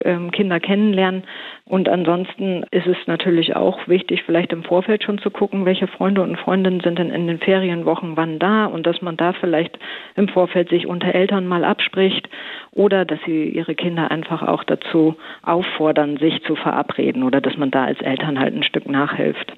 Kinder kennenlernen. Und ansonsten ist es natürlich auch wichtig, vielleicht im Vorfeld schon zu gucken, welche Freunde und Freundinnen sind denn in den Ferienwochen wann da und dass man da vielleicht im Vorfeld sich unter Eltern mal abspricht oder dass sie ihre Kinder einfach auch dazu auffordern, sich zu verabreden oder dass man da als Eltern halt ein Stück nachhilft.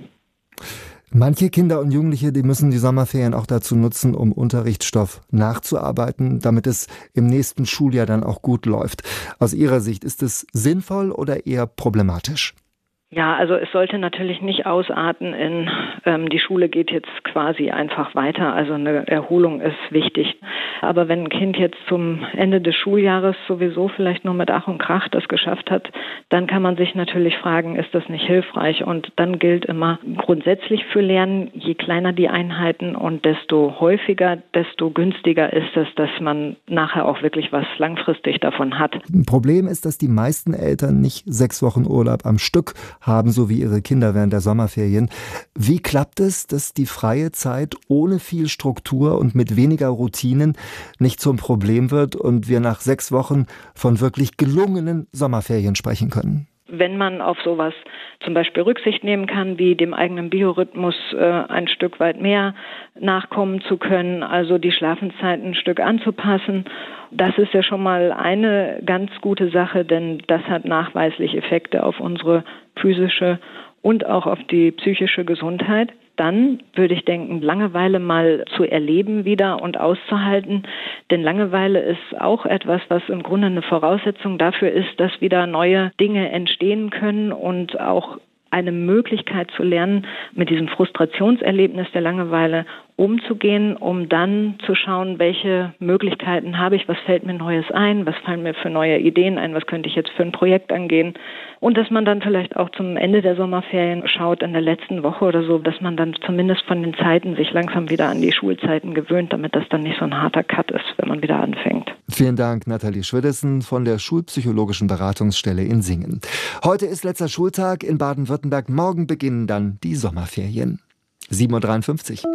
Manche Kinder und Jugendliche, die müssen die Sommerferien auch dazu nutzen, um Unterrichtsstoff nachzuarbeiten, damit es im nächsten Schuljahr dann auch gut läuft. Aus Ihrer Sicht, ist es sinnvoll oder eher problematisch? Ja, also es sollte natürlich nicht ausarten in, die Schule geht jetzt quasi einfach weiter. Also eine Erholung ist wichtig. Aber wenn ein Kind jetzt zum Ende des Schuljahres sowieso vielleicht nur mit Ach und Krach das geschafft hat, dann kann man sich natürlich fragen, ist das nicht hilfreich? Und dann gilt immer grundsätzlich für Lernen, je kleiner die Einheiten und desto häufiger, desto günstiger ist es, dass man nachher auch wirklich was langfristig davon hat. Ein Problem ist, dass die meisten Eltern nicht 6 Wochen Urlaub am Stück haben, so wie ihre Kinder während der Sommerferien. Wie klappt es, dass die freie Zeit ohne viel Struktur und mit weniger Routinen nicht zum Problem wird und wir nach 6 Wochen von wirklich gelungenen Sommerferien sprechen können? Wenn man auf sowas zum Beispiel Rücksicht nehmen kann, wie dem eigenen Biorhythmus ein Stück weit mehr nachkommen zu können, also die Schlafenszeiten ein Stück anzupassen, das ist ja schon mal eine ganz gute Sache, denn das hat nachweislich Effekte auf unsere physische und auch auf die psychische Gesundheit. Dann würde ich denken, Langeweile mal zu erleben wieder und auszuhalten. Denn Langeweile ist auch etwas, was im Grunde eine Voraussetzung dafür ist, dass wieder neue Dinge entstehen können und auch eine Möglichkeit zu lernen, mit diesem Frustrationserlebnis der Langeweile umzugehen, um dann zu schauen, welche Möglichkeiten habe ich, was fällt mir Neues ein, was fallen mir für neue Ideen ein, was könnte ich jetzt für ein Projekt angehen. Und dass man dann vielleicht auch zum Ende der Sommerferien schaut, in der letzten Woche oder so, dass man dann zumindest von den Zeiten sich langsam wieder an die Schulzeiten gewöhnt, damit das dann nicht so ein harter Cut ist, wenn man wieder anfängt. Vielen Dank, Nathalie Schwiddessen von der Schulpsychologischen Beratungsstelle in Singen. Heute ist letzter Schultag in Baden-Württemberg. Morgen beginnen dann die Sommerferien. 7:53 Uhr.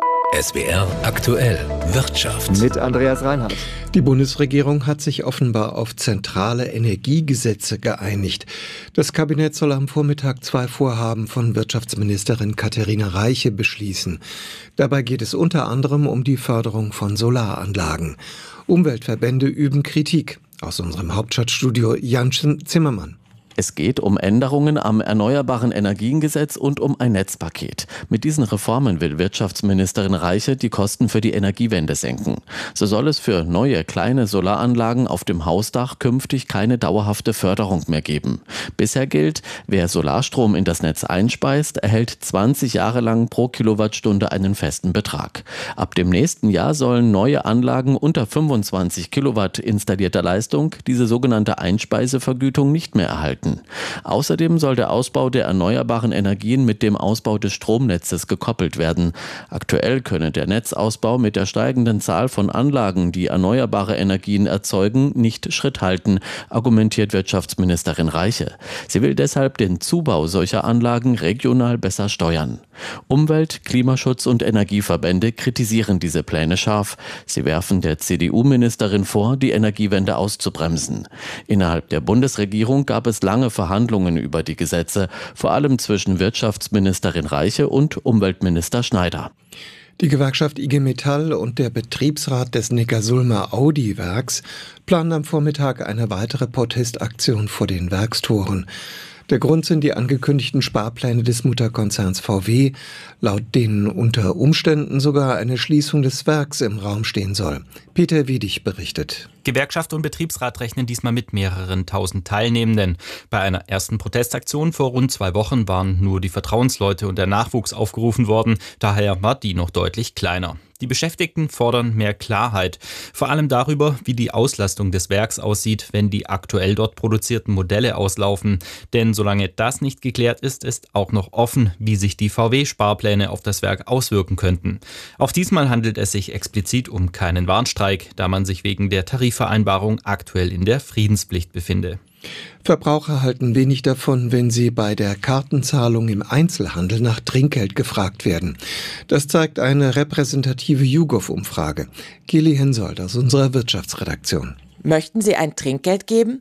SWR aktuell Wirtschaft Mit Andreas Reinhardt. Die Bundesregierung hat sich offenbar auf zentrale Energiegesetze geeinigt. Das Kabinett soll am Vormittag 2 Vorhaben von Wirtschaftsministerin Katharina Reiche beschließen. Dabei geht es unter anderem um die Förderung von Solaranlagen. Umweltverbände üben Kritik. Aus unserem Hauptstadtstudio Janschen Zimmermann. Es geht um Änderungen am Erneuerbaren Energiengesetz und um ein Netzpaket. Mit diesen Reformen will Wirtschaftsministerin Reiche die Kosten für die Energiewende senken. So soll es für neue kleine Solaranlagen auf dem Hausdach künftig keine dauerhafte Förderung mehr geben. Bisher gilt, wer Solarstrom in das Netz einspeist, erhält 20 Jahre lang pro Kilowattstunde einen festen Betrag. Ab dem nächsten Jahr sollen neue Anlagen unter 25 Kilowatt installierter Leistung diese sogenannte Einspeisevergütung nicht mehr erhalten. Außerdem soll der Ausbau der erneuerbaren Energien mit dem Ausbau des Stromnetzes gekoppelt werden. Aktuell könne der Netzausbau mit der steigenden Zahl von Anlagen, die erneuerbare Energien erzeugen, nicht Schritt halten, argumentiert Wirtschaftsministerin Reiche. Sie will deshalb den Zubau solcher Anlagen regional besser steuern. Umwelt-, Klimaschutz- und Energieverbände kritisieren diese Pläne scharf. Sie werfen der CDU-Ministerin vor, die Energiewende auszubremsen. Innerhalb der Bundesregierung gab es lange Verhandlungen über die Gesetze, vor allem zwischen Wirtschaftsministerin Reiche und Umweltminister Schneider. Die Gewerkschaft IG Metall und der Betriebsrat des Neckarsulmer Audi-Werks planen am Vormittag eine weitere Protestaktion vor den Werkstoren. Der Grund sind die angekündigten Sparpläne des Mutterkonzerns VW, laut denen unter Umständen sogar eine Schließung des Werks im Raum stehen soll. Peter Wiedich berichtet. Gewerkschaft und Betriebsrat rechnen diesmal mit mehreren tausend Teilnehmenden. Bei einer ersten Protestaktion vor rund 2 Wochen waren nur die Vertrauensleute und der Nachwuchs aufgerufen worden. Daher war die noch deutlich kleiner. Die Beschäftigten fordern mehr Klarheit, vor allem darüber, wie die Auslastung des Werks aussieht, wenn die aktuell dort produzierten Modelle auslaufen. Denn solange das nicht geklärt ist, ist auch noch offen, wie sich die VW-Sparpläne auf das Werk auswirken könnten. Auch diesmal handelt es sich explizit um keinen Warnstreik, da man sich wegen der Tarifvereinbarung aktuell in der Friedenspflicht befinde. Verbraucher halten wenig davon, wenn sie bei der Kartenzahlung im Einzelhandel nach Trinkgeld gefragt werden. Das zeigt eine repräsentative YouGov-Umfrage. Kili Hensoldt aus unserer Wirtschaftsredaktion. Möchten Sie ein Trinkgeld geben?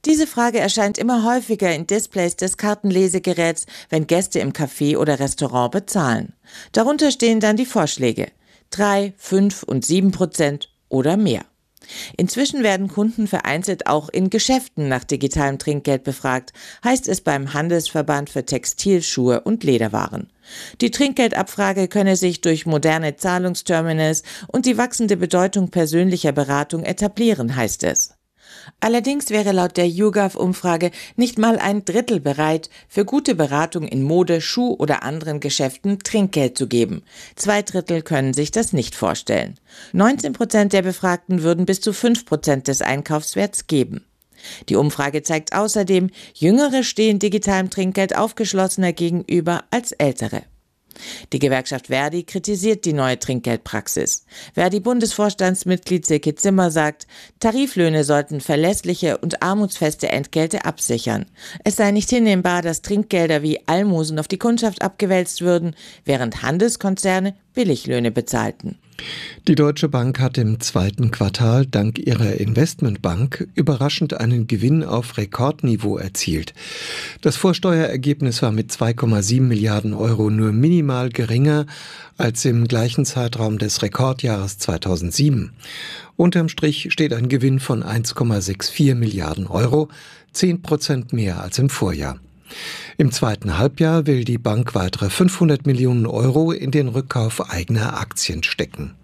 Diese Frage erscheint immer häufiger in Displays des Kartenlesegeräts, wenn Gäste im Café oder Restaurant bezahlen. Darunter stehen dann die Vorschläge: 3, 5 und 7% oder mehr. Inzwischen werden Kunden vereinzelt auch in Geschäften nach digitalem Trinkgeld befragt, heißt es beim Handelsverband für Textil-, Schuhe und Lederwaren. Die Trinkgeldabfrage könne sich durch moderne Zahlungsterminals und die wachsende Bedeutung persönlicher Beratung etablieren, heißt es. Allerdings wäre laut der YouGov-Umfrage nicht mal ein Drittel bereit, für gute Beratung in Mode-, Schuh- oder anderen Geschäften Trinkgeld zu geben. 2/3 können sich das nicht vorstellen. 19% der Befragten würden bis zu 5% des Einkaufswerts geben. Die Umfrage zeigt außerdem, Jüngere stehen digitalem Trinkgeld aufgeschlossener gegenüber als Ältere. Die Gewerkschaft ver.di kritisiert die neue Trinkgeldpraxis. ver.di-Bundesvorstandsmitglied Silke Zimmer sagt, Tariflöhne sollten verlässliche und armutsfeste Entgelte absichern. Es sei nicht hinnehmbar, dass Trinkgelder wie Almosen auf die Kundschaft abgewälzt würden, während Handelskonzerne Billiglöhne bezahlten. Die Deutsche Bank hat im zweiten Quartal dank ihrer Investmentbank überraschend einen Gewinn auf Rekordniveau erzielt. Das Vorsteuerergebnis war mit 2,7 Milliarden Euro nur minimal geringer als im gleichen Zeitraum des Rekordjahres 2007. Unterm Strich steht ein Gewinn von 1,64 Milliarden Euro, 10% mehr als im Vorjahr. Im zweiten Halbjahr will die Bank weitere 500 Millionen Euro in den Rückkauf eigener Aktien stecken.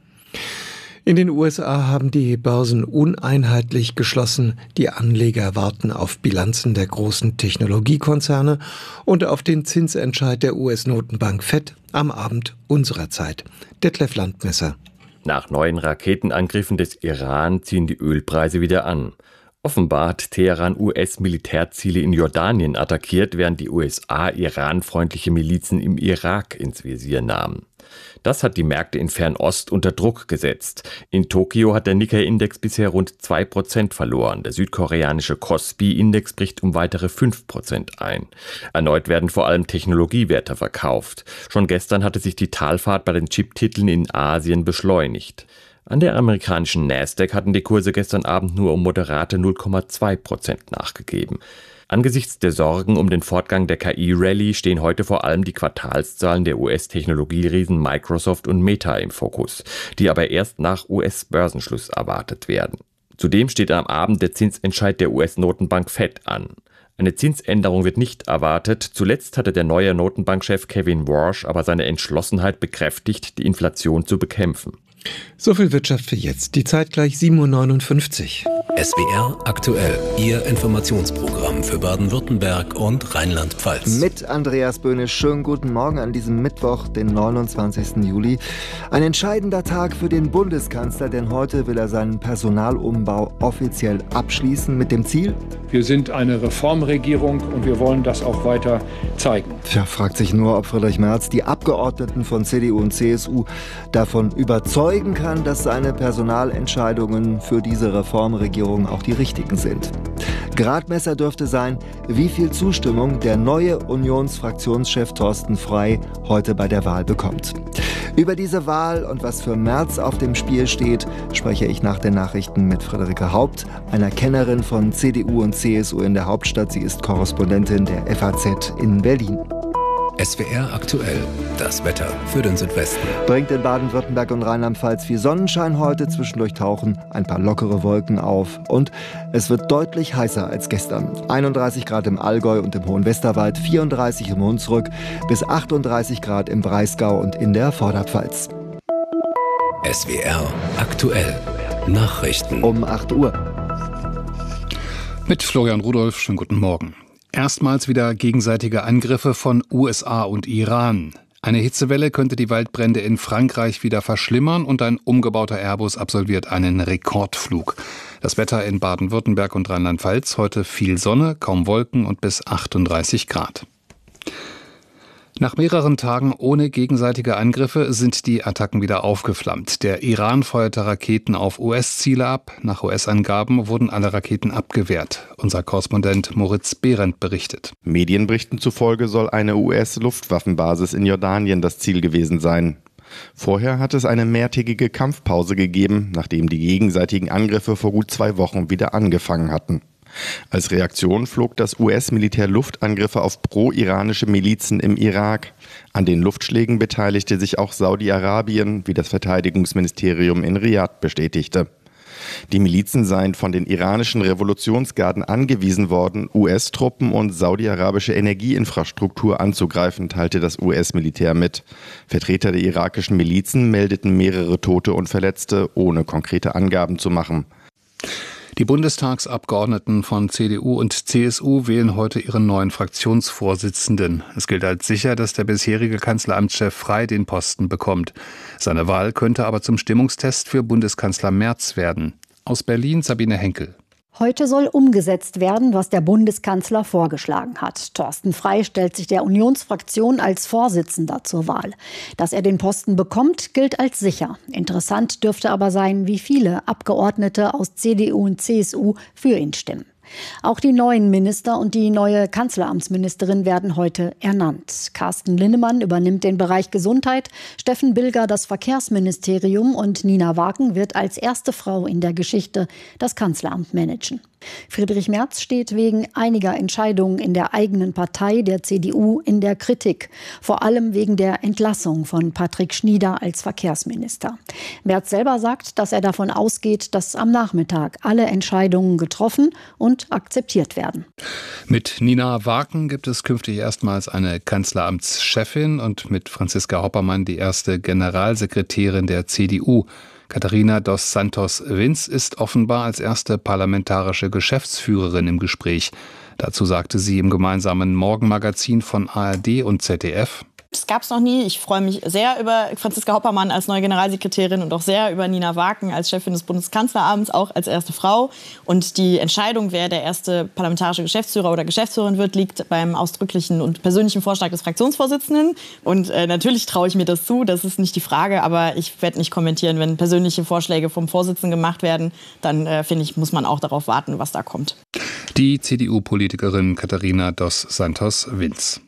In den USA haben die Börsen uneinheitlich geschlossen. Die Anleger warten auf Bilanzen der großen Technologiekonzerne und auf den Zinsentscheid der US-Notenbank FED am Abend unserer Zeit. Detlef Landmesser. Nach neuen Raketenangriffen des Iran ziehen die Ölpreise wieder an. Offenbar hat Teheran US-Militärziele in Jordanien attackiert, während die USA iranfreundliche Milizen im Irak ins Visier nahmen. Das hat die Märkte in Fernost unter Druck gesetzt. In Tokio hat der Nikkei-Index bisher rund 2% verloren. Der südkoreanische Kospi-Index bricht um weitere 5% ein. Erneut werden vor allem Technologiewerte verkauft. Schon gestern hatte sich die Talfahrt bei den Chip-Titeln in Asien beschleunigt. An der amerikanischen Nasdaq hatten die Kurse gestern Abend nur um moderate 0,2% nachgegeben. Angesichts der Sorgen um den Fortgang der KI-Rallye stehen heute vor allem die Quartalszahlen der US-Technologieriesen Microsoft und Meta im Fokus, die aber erst nach US-Börsenschluss erwartet werden. Zudem steht am Abend der Zinsentscheid der US-Notenbank FED an. Eine Zinsänderung wird nicht erwartet. Zuletzt hatte der neue Notenbankchef Kevin Warsh aber seine Entschlossenheit bekräftigt, die Inflation zu bekämpfen. So viel Wirtschaft für jetzt. Die Zeit gleich 7.59 Uhr. SWR aktuell, Ihr Informationsprogramm für Baden-Württemberg und Rheinland-Pfalz. Mit Andreas Böhne, schönen guten Morgen an diesem Mittwoch, den 29. Juli. Ein entscheidender Tag für den Bundeskanzler, denn heute will er seinen Personalumbau offiziell abschließen mit dem Ziel: Wir sind eine Reformregierung und wir wollen das auch weiter zeigen. Tja, fragt sich nur, ob Friedrich Merz die Abgeordneten von CDU und CSU davon überzeugen kann, dass seine Personalentscheidungen für diese Reformregierung auch die richtigen sind. Gradmesser dürfte sein, wie viel Zustimmung der neue Unionsfraktionschef Thorsten Frey heute bei der Wahl bekommt. Über diese Wahl und was für Merz auf dem Spiel steht, spreche ich nach den Nachrichten mit Friederike Haupt, einer Kennerin von CDU und CSU in der Hauptstadt. Sie ist Korrespondentin der FAZ in Berlin. SWR aktuell, das Wetter für den Südwesten. Bringt in Baden-Württemberg und Rheinland-Pfalz viel Sonnenschein heute, zwischendurch tauchen ein paar lockere Wolken auf und es wird deutlich heißer als gestern. 31 Grad im Allgäu und im Hohen Westerwald, 34 im Hunsrück, bis 38 Grad im Breisgau und in der Vorderpfalz. SWR aktuell, Nachrichten um 8 Uhr. Mit Florian Rudolph, schönen guten Morgen. Erstmals wieder gegenseitige Angriffe von USA und Iran. Eine Hitzewelle könnte die Waldbrände in Frankreich wieder verschlimmern und ein umgebauter Airbus absolviert einen Rekordflug. Das Wetter in Baden-Württemberg und Rheinland-Pfalz: heute viel Sonne, kaum Wolken und bis 38 Grad. Nach mehreren Tagen ohne gegenseitige Angriffe sind die Attacken wieder aufgeflammt. Der Iran feuerte Raketen auf US-Ziele ab. Nach US-Angaben wurden alle Raketen abgewehrt. Unser Korrespondent Moritz Behrendt berichtet. Medienberichten zufolge soll eine US-Luftwaffenbasis in Jordanien das Ziel gewesen sein. Vorher hat es eine mehrtägige Kampfpause gegeben, nachdem die gegenseitigen Angriffe vor gut 2 Wochen wieder angefangen hatten. Als Reaktion flog das US-Militär Luftangriffe auf pro-iranische Milizen im Irak. An den Luftschlägen beteiligte sich auch Saudi-Arabien, wie das Verteidigungsministerium in Riad bestätigte. Die Milizen seien von den iranischen Revolutionsgarden angewiesen worden, US-Truppen und saudi-arabische Energieinfrastruktur anzugreifen, teilte das US-Militär mit. Vertreter der irakischen Milizen meldeten mehrere Tote und Verletzte, ohne konkrete Angaben zu machen. Die Bundestagsabgeordneten von CDU und CSU wählen heute ihren neuen Fraktionsvorsitzenden. Es gilt als sicher, dass der bisherige Kanzleramtschef Frey den Posten bekommt. Seine Wahl könnte aber zum Stimmungstest für Bundeskanzler Merz werden. Aus Berlin Sabine Henkel. Heute soll umgesetzt werden, was der Bundeskanzler vorgeschlagen hat. Thorsten Frey stellt sich der Unionsfraktion als Vorsitzender zur Wahl. Dass er den Posten bekommt, gilt als sicher. Interessant dürfte aber sein, wie viele Abgeordnete aus CDU und CSU für ihn stimmen. Auch die neuen Minister und die neue Kanzleramtsministerin werden heute ernannt. Carsten Linnemann übernimmt den Bereich Gesundheit, Steffen Bilger das Verkehrsministerium und Nina Wagen wird als erste Frau in der Geschichte das Kanzleramt managen. Friedrich Merz steht wegen einiger Entscheidungen in der eigenen Partei, der CDU, in der Kritik. Vor allem wegen der Entlassung von Patrick Schnieder als Verkehrsminister. Merz selber sagt, dass er davon ausgeht, dass am Nachmittag alle Entscheidungen getroffen und akzeptiert werden. Mit Nina Wagen gibt es künftig erstmals eine Kanzleramtschefin und mit Franziska Hoppermann die erste Generalsekretärin der CDU. Katharina dos Santos Vinz ist offenbar als erste parlamentarische Geschäftsführerin im Gespräch. Dazu sagte sie im gemeinsamen Morgenmagazin von ARD und ZDF: Das gab es noch nie. Ich freue mich sehr über Franziska Hoppermann als neue Generalsekretärin und auch sehr über Nina Wagen als Chefin des Bundeskanzleramts, auch als erste Frau. Und die Entscheidung, wer der erste parlamentarische Geschäftsführer oder Geschäftsführerin wird, liegt beim ausdrücklichen und persönlichen Vorschlag des Fraktionsvorsitzenden. Und natürlich traue ich mir das zu, das ist nicht die Frage. Aber ich werde nicht kommentieren, wenn persönliche Vorschläge vom Vorsitzenden gemacht werden, dann finde ich, muss man auch darauf warten, was da kommt. Die CDU-Politikerin Katharina dos Santos Vinz.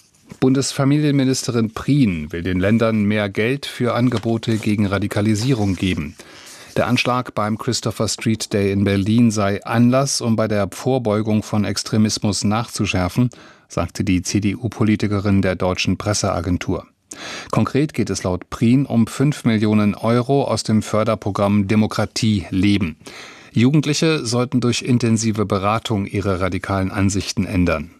Bundesfamilienministerin Prien will den Ländern mehr Geld für Angebote gegen Radikalisierung geben. Der Anschlag beim Christopher Street Day in Berlin sei Anlass, um bei der Vorbeugung von Extremismus nachzuschärfen, sagte die CDU-Politikerin der Deutschen Presseagentur. Konkret geht es laut Prien um 5 Millionen Euro aus dem Förderprogramm Demokratie leben. Jugendliche sollten durch intensive Beratung ihre radikalen Ansichten ändern.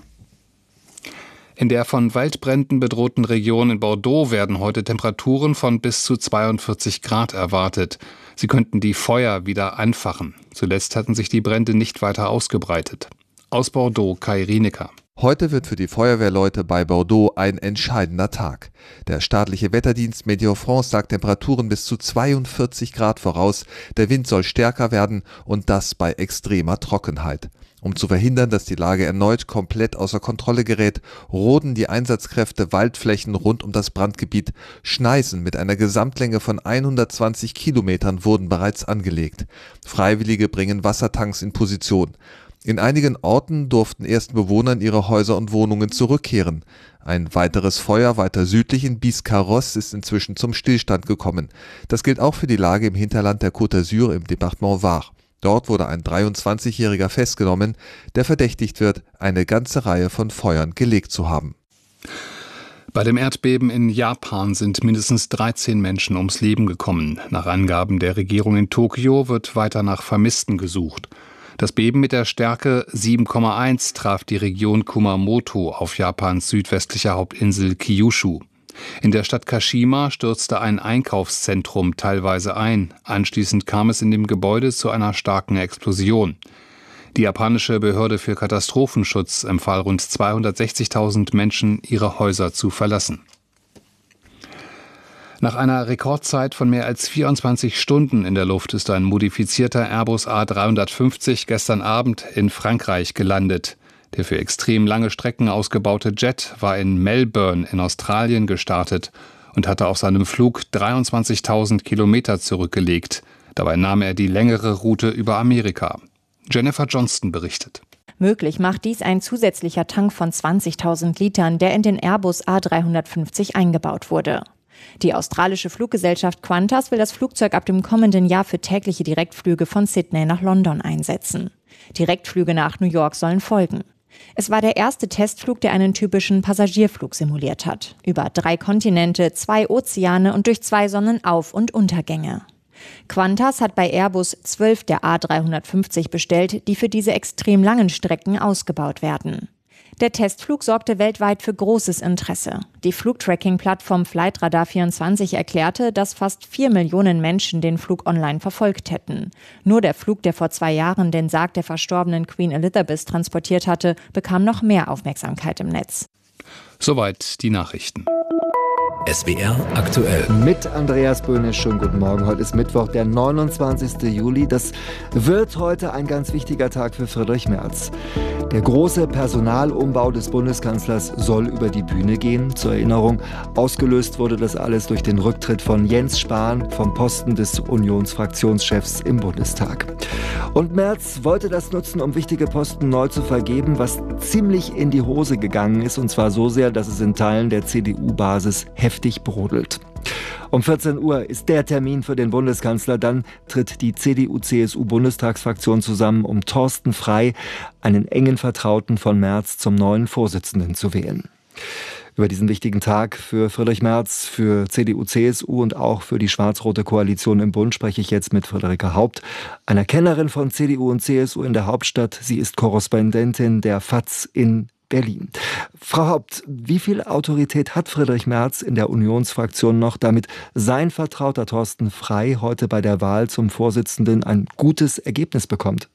In der von Waldbränden bedrohten Region in Bordeaux werden heute Temperaturen von bis zu 42 Grad erwartet. Sie könnten die Feuer wieder anfachen. Zuletzt hatten sich die Brände nicht weiter ausgebreitet. Aus Bordeaux Kai Rienecker. Heute wird für die Feuerwehrleute bei Bordeaux ein entscheidender Tag. Der staatliche Wetterdienst Météo France sagt Temperaturen bis zu 42 Grad voraus. Der Wind soll stärker werden und das bei extremer Trockenheit. Um zu verhindern, dass die Lage erneut komplett außer Kontrolle gerät, roden die Einsatzkräfte Waldflächen rund um das Brandgebiet. Schneisen mit einer Gesamtlänge von 120 Kilometern wurden bereits angelegt. Freiwillige bringen Wassertanks in Position. In einigen Orten durften ersten Bewohnern ihre Häuser und Wohnungen zurückkehren. Ein weiteres Feuer weiter südlich in Biscarrosse ist inzwischen zum Stillstand gekommen. Das gilt auch für die Lage im Hinterland der Côte d'Azur im Departement Var. Dort wurde ein 23-Jähriger festgenommen, der verdächtigt wird, eine ganze Reihe von Feuern gelegt zu haben. Bei dem Erdbeben in Japan sind mindestens 13 Menschen ums Leben gekommen. Nach Angaben der Regierung in Tokio wird weiter nach Vermissten gesucht. Das Beben mit der Stärke 7,1 traf die Region Kumamoto auf Japans südwestlicher Hauptinsel Kyushu. In der Stadt Kashima stürzte ein Einkaufszentrum teilweise ein. Anschließend kam es in dem Gebäude zu einer starken Explosion. Die japanische Behörde für Katastrophenschutz empfahl rund 260.000 Menschen, ihre Häuser zu verlassen. Nach einer Rekordzeit von mehr als 24 Stunden in der Luft ist ein modifizierter Airbus A350 gestern Abend in Frankreich gelandet. Der für extrem lange Strecken ausgebaute Jet war in Melbourne in Australien gestartet und hatte auf seinem Flug 23.000 Kilometer zurückgelegt. Dabei nahm er die längere Route über Amerika. Jennifer Johnston berichtet. Möglich macht dies ein zusätzlicher Tank von 20.000 Litern, der in den Airbus A350 eingebaut wurde. Die australische Fluggesellschaft Qantas will das Flugzeug ab dem kommenden Jahr für tägliche Direktflüge von Sydney nach London einsetzen. Direktflüge nach New York sollen folgen. Es war der erste Testflug, der einen typischen Passagierflug simuliert hat. Über 3 Kontinente, 2 Ozeane und durch 2 Sonnenauf- und Untergänge. Qantas hat bei Airbus 12 der A350 bestellt, die für diese extrem langen Strecken ausgebaut werden. Der Testflug sorgte weltweit für großes Interesse. Die Flugtracking-Plattform Flightradar24 erklärte, dass fast 4 Millionen Menschen den Flug online verfolgt hätten. Nur der Flug, der vor 2 Jahren den Sarg der verstorbenen Queen Elizabeth transportiert hatte, bekam noch mehr Aufmerksamkeit im Netz. Soweit die Nachrichten. SWR aktuell. Mit Andreas Böhnisch, schönen guten Morgen. Heute ist Mittwoch, der 29. Juli. Das wird heute ein ganz wichtiger Tag für Friedrich Merz. Der große Personalumbau des Bundeskanzlers soll über die Bühne gehen. Zur Erinnerung, ausgelöst wurde das alles durch den Rücktritt von Jens Spahn vom Posten des Unionsfraktionschefs im Bundestag. Und Merz wollte das nutzen, um wichtige Posten neu zu vergeben, was ziemlich in die Hose gegangen ist. Und zwar so sehr, dass es in Teilen der CDU-Basis heftig brodelt. Um 14 Uhr ist der Termin für den Bundeskanzler. Dann tritt die CDU-CSU-Bundestagsfraktion zusammen, um Thorsten Frey, einen engen Vertrauten von Merz, zum neuen Vorsitzenden zu wählen. Über diesen wichtigen Tag für Friedrich Merz, für CDU, CSU und auch für die schwarz-rote Koalition im Bund spreche ich jetzt mit Friederike Haupt, einer Kennerin von CDU und CSU in der Hauptstadt. Sie ist Korrespondentin der FAZ in Berlin. Frau Haupt, wie viel Autorität hat Friedrich Merz in der Unionsfraktion noch, damit sein Vertrauter Thorsten Frey heute bei der Wahl zum Vorsitzenden ein gutes Ergebnis bekommt?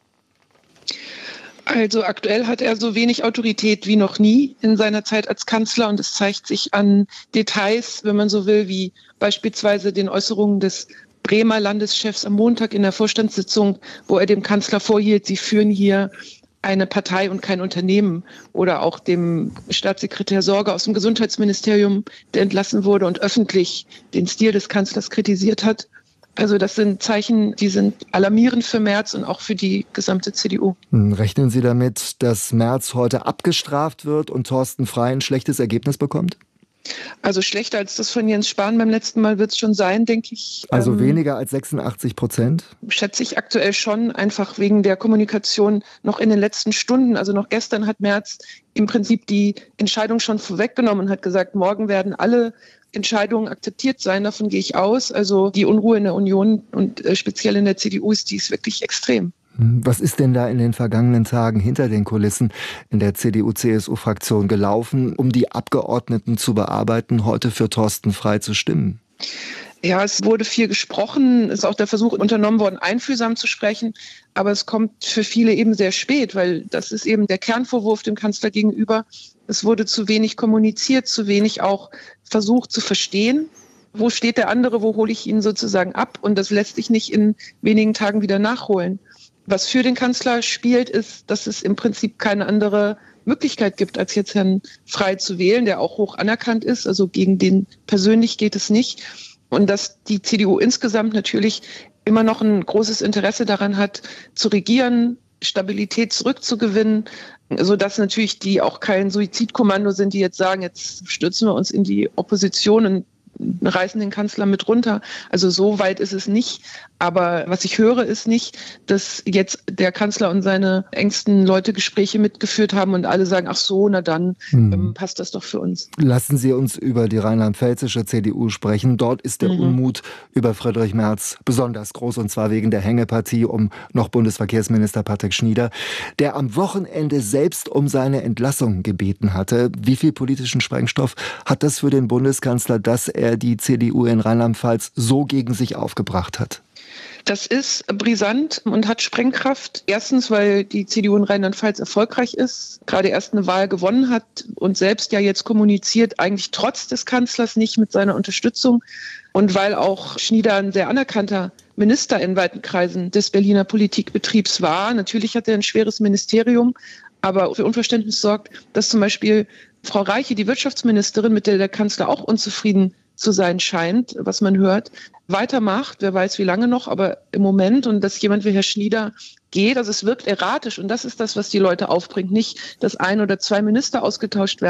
Also aktuell hat er so wenig Autorität wie noch nie in seiner Zeit als Kanzler, und es zeigt sich an Details, wenn man so will, wie beispielsweise den Äußerungen des Bremer Landeschefs am Montag in der Vorstandssitzung, wo er dem Kanzler vorhielt, sie führen hier eine Partei und kein Unternehmen, oder auch dem Staatssekretär Sorge aus dem Gesundheitsministerium, der entlassen wurde und öffentlich den Stil des Kanzlers kritisiert hat. Also das sind Zeichen, die sind alarmierend für Merz und auch für die gesamte CDU. Rechnen Sie damit, dass Merz heute abgestraft wird und Thorsten Frey ein schlechtes Ergebnis bekommt? Also schlechter als das von Jens Spahn beim letzten Mal wird es schon sein, denke ich. Also weniger als 86%? Schätze ich aktuell schon, einfach wegen der Kommunikation noch in den letzten Stunden. Also noch gestern hat Merz im Prinzip die Entscheidung schon vorweggenommen und hat gesagt, morgen werden alle Entscheidungen akzeptiert sein, davon gehe ich aus. Also die Unruhe in der Union und speziell in der CDU die ist wirklich extrem. Was ist denn da in den vergangenen Tagen hinter den Kulissen in der CDU-CSU-Fraktion gelaufen, um die Abgeordneten zu bearbeiten, heute für Thorsten Frey zu stimmen? Ja, es wurde viel gesprochen, es ist auch der Versuch unternommen worden, einfühlsam zu sprechen, aber es kommt für viele eben sehr spät, weil das ist eben der Kernvorwurf dem Kanzler gegenüber. Es wurde zu wenig kommuniziert, zu wenig auch versucht zu verstehen. Wo steht der andere, wo hole ich ihn sozusagen ab? Und das lässt sich nicht in wenigen Tagen wieder nachholen. Was für den Kanzler spielt, ist, dass es im Prinzip keine andere Möglichkeit gibt, als jetzt Herrn Frey zu wählen, der auch hoch anerkannt ist. Also gegen den persönlich geht es nicht. Und dass die CDU insgesamt natürlich immer noch ein großes Interesse daran hat, zu regieren, Stabilität zurückzugewinnen, sodass natürlich die auch kein Suizidkommando sind, die jetzt sagen, jetzt stürzen wir uns in die Opposition und reißen den Kanzler mit runter. Also so weit ist es nicht. Aber was ich höre, ist nicht, dass jetzt der Kanzler und seine engsten Leute Gespräche mitgeführt haben und alle sagen, ach so, na dann passt das doch für uns. Lassen Sie uns über die rheinland-pfälzische CDU sprechen. Dort ist der Unmut über Friedrich Merz besonders groß, und zwar wegen der Hängepartie um noch Bundesverkehrsminister Patrick Schnieder, der am Wochenende selbst um seine Entlassung gebeten hatte. Wie viel politischen Sprengstoff hat das für den Bundeskanzler, dass er die CDU in Rheinland-Pfalz so gegen sich aufgebracht hat? Das ist brisant und hat Sprengkraft. Erstens, weil die CDU in Rheinland-Pfalz erfolgreich ist, gerade erst eine Wahl gewonnen hat und selbst ja jetzt kommuniziert, eigentlich trotz des Kanzlers nicht mit seiner Unterstützung. Und weil auch Schnieder ein sehr anerkannter Minister in weiten Kreisen des Berliner Politikbetriebs war. Natürlich hat er ein schweres Ministerium, aber für Unverständnis sorgt, dass zum Beispiel Frau Reiche, die Wirtschaftsministerin, mit der Kanzler auch unzufrieden zu sein scheint, was man hört, weitermacht, wer weiß wie lange noch, aber im Moment, und dass jemand wie Herr Schnieder geht, also es wirkt erratisch, und das ist das, was die Leute aufbringt, nicht, dass 1 oder 2 Minister ausgetauscht werden,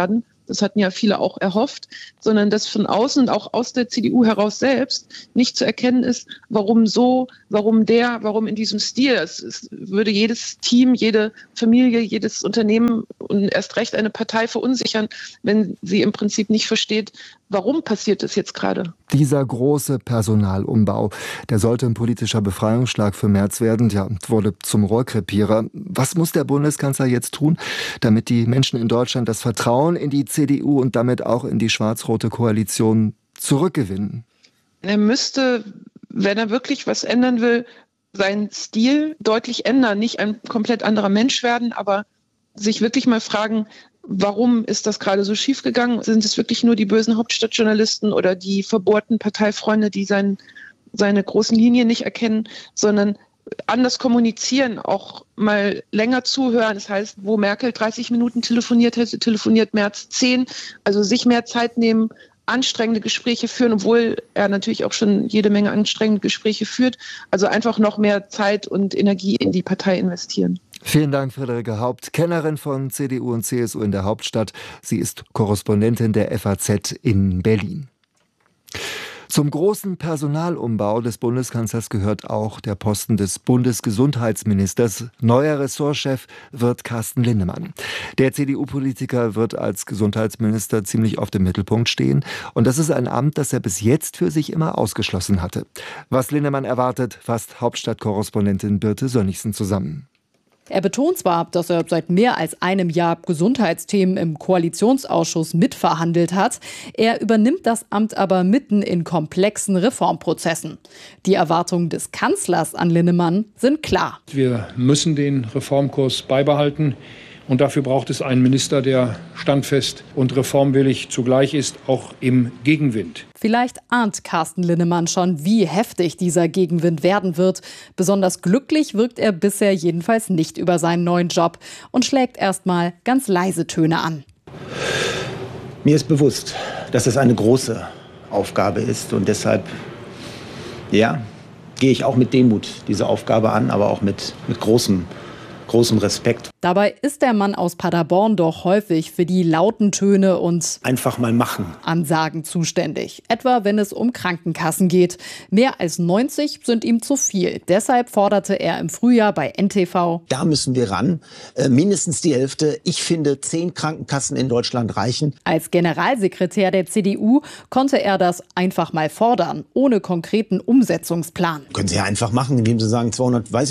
das hatten ja viele auch erhofft, sondern dass von außen und auch aus der CDU heraus selbst nicht zu erkennen ist, warum so, warum in diesem Stil. Es würde jedes Team, jede Familie, jedes Unternehmen und erst recht eine Partei verunsichern, wenn sie im Prinzip nicht versteht, warum passiert das jetzt gerade. Dieser große Personalumbau, der sollte ein politischer Befreiungsschlag für Merz werden, ja, wurde zum Rohrkrepierer. Was muss der Bundeskanzler jetzt tun, damit die Menschen in Deutschland das Vertrauen in die CDU und damit auch in die schwarz-rote Koalition zurückgewinnen? Er müsste, wenn er wirklich was ändern will, seinen Stil deutlich ändern. Nicht ein komplett anderer Mensch werden, aber sich wirklich mal fragen, warum ist das gerade so schief gegangen? Sind es wirklich nur die bösen Hauptstadtjournalisten oder die verbohrten Parteifreunde, die seine großen Linien nicht erkennen, sondern anders kommunizieren, auch mal länger zuhören. Das heißt, wo Merkel 30 Minuten telefoniert hätte, telefoniert Merz 10. Also sich mehr Zeit nehmen, anstrengende Gespräche führen, obwohl er natürlich auch schon jede Menge anstrengende Gespräche führt. Also einfach noch mehr Zeit und Energie in die Partei investieren. Vielen Dank, Friederike Haupt, Kennerin von CDU und CSU in der Hauptstadt. Sie ist Korrespondentin der FAZ in Berlin. Zum großen Personalumbau des Bundeskanzlers gehört auch der Posten des Bundesgesundheitsministers. Neuer Ressortchef wird Carsten Linnemann. Der CDU-Politiker wird als Gesundheitsminister ziemlich auf dem Mittelpunkt stehen. Und das ist ein Amt, das er bis jetzt für sich immer ausgeschlossen hatte. Was Linnemann erwartet, fasst Hauptstadtkorrespondentin Birte Sönnigsen zusammen. Er betont zwar, dass er seit mehr als einem Jahr Gesundheitsthemen im Koalitionsausschuss mitverhandelt hat, er übernimmt das Amt aber mitten in komplexen Reformprozessen. Die Erwartungen des Kanzlers an Linnemann sind klar. Wir müssen den Reformkurs beibehalten. Und dafür braucht es einen Minister, der standfest und reformwillig zugleich ist, auch im Gegenwind. Vielleicht ahnt Carsten Linnemann schon, wie heftig dieser Gegenwind werden wird. Besonders glücklich wirkt er bisher jedenfalls nicht über seinen neuen Job und schlägt erstmal ganz leise Töne an. Mir ist bewusst, dass es eine große Aufgabe ist und deshalb, ja, gehe ich auch mit Demut diese Aufgabe an, aber auch mit großem Respekt. Dabei ist der Mann aus Paderborn doch häufig für die lauten Töne und einfach mal machen Ansagen zuständig. Etwa wenn es um Krankenkassen geht. Mehr als 90 sind ihm zu viel. Deshalb forderte er im Frühjahr bei NTV: Da müssen wir ran. Mindestens die Hälfte. Ich finde, 10 Krankenkassen in Deutschland reichen. Als Generalsekretär der CDU konnte er das einfach mal fordern, ohne konkreten Umsetzungsplan. Können Sie ja einfach machen, indem Sie sagen,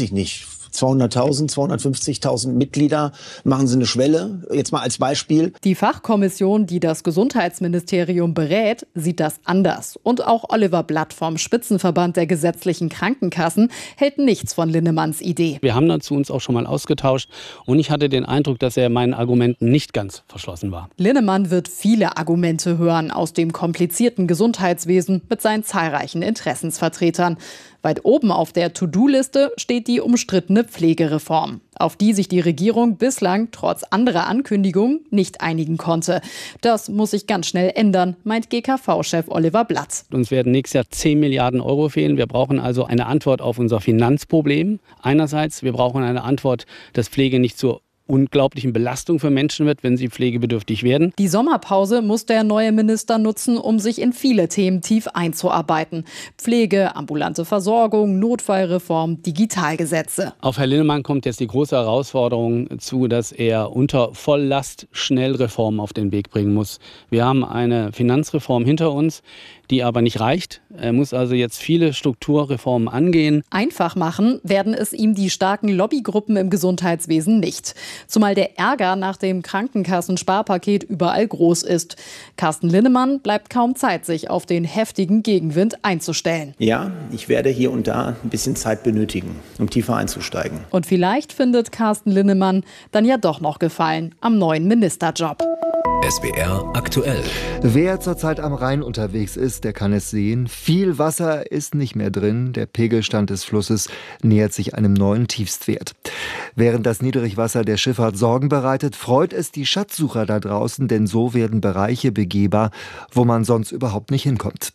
200.000, 250.000 Mitglieder, machen Sie eine Schwelle, jetzt mal als Beispiel. Die Fachkommission, die das Gesundheitsministerium berät, sieht das anders. Und auch Oliver Blatt vom Spitzenverband der gesetzlichen Krankenkassen hält nichts von Linnemanns Idee. Wir haben dazu uns auch schon mal ausgetauscht und ich hatte den Eindruck, dass er meinen Argumenten nicht ganz verschlossen war. Linnemann wird viele Argumente hören aus dem komplizierten Gesundheitswesen mit seinen zahlreichen Interessensvertretern. Weit oben auf der To-Do-Liste steht die umstrittene Pflegereform, auf die sich die Regierung bislang trotz anderer Ankündigungen nicht einigen konnte. Das muss sich ganz schnell ändern, meint GKV-Chef Oliver Blatt. Uns werden nächstes Jahr 10 Milliarden Euro fehlen. Wir brauchen also eine Antwort auf unser Finanzproblem. Einerseits, wir brauchen eine Antwort, dass Pflege nicht zur unglaublichen Belastung für Menschen wird, wenn sie pflegebedürftig werden. Die Sommerpause muss der neue Minister nutzen, um sich in viele Themen tief einzuarbeiten. Pflege, ambulante Versorgung, Notfallreform, Digitalgesetze. Auf Herr Linnemann kommt jetzt die große Herausforderung zu, dass er unter Volllast schnell Reformen auf den Weg bringen muss. Wir haben eine Finanzreform hinter uns, die aber nicht reicht. Er muss also jetzt viele Strukturreformen angehen. Einfach machen werden es ihm die starken Lobbygruppen im Gesundheitswesen nicht. Zumal der Ärger nach dem Krankenkassensparpaket überall groß ist. Carsten Linnemann bleibt kaum Zeit, sich auf den heftigen Gegenwind einzustellen. Ja, ich werde hier und da ein bisschen Zeit benötigen, um tiefer einzusteigen. Und vielleicht findet Carsten Linnemann dann ja doch noch Gefallen am neuen Ministerjob. SWR aktuell. Wer zurzeit am Rhein unterwegs ist, der kann es sehen. Viel Wasser ist nicht mehr drin. Der Pegelstand des Flusses nähert sich einem neuen Tiefstwert. Während das Niedrigwasser der Schifffahrt Sorgen bereitet, freut es die Schatzsucher da draußen, denn so werden Bereiche begehbar, wo man sonst überhaupt nicht hinkommt.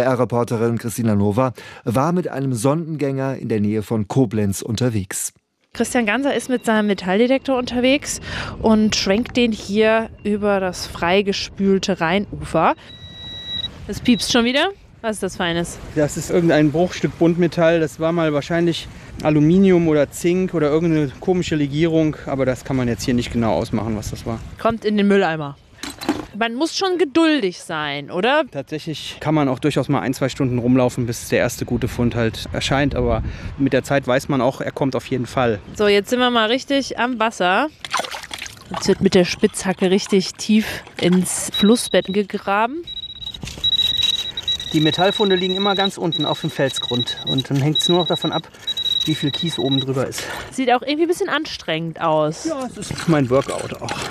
SWR-Reporterin Christina Nova war mit einem Sondengänger in der Nähe von Koblenz unterwegs. Christian Ganser ist mit seinem Metalldetektor unterwegs und schwenkt den hier über das freigespülte Rheinufer. Das piepst schon wieder. Was ist das Feines? Das ist irgendein Bruchstück Buntmetall. Das war mal wahrscheinlich Aluminium oder Zink oder irgendeine komische Legierung. Aber das kann man jetzt hier nicht genau ausmachen, was das war. Kommt in den Mülleimer. Man muss schon geduldig sein, oder? Tatsächlich kann man auch durchaus mal 1-2 Stunden rumlaufen, bis der erste gute Fund halt erscheint. Aber mit der Zeit weiß man auch, er kommt auf jeden Fall. So, jetzt sind wir mal richtig am Wasser. Jetzt wird mit der Spitzhacke richtig tief ins Flussbett gegraben. Die Metallfunde liegen immer ganz unten auf dem Felsgrund. Und dann hängt es nur noch davon ab, wie viel Kies oben drüber ist. Sieht auch irgendwie ein bisschen anstrengend aus. Ja, das ist mein Workout auch.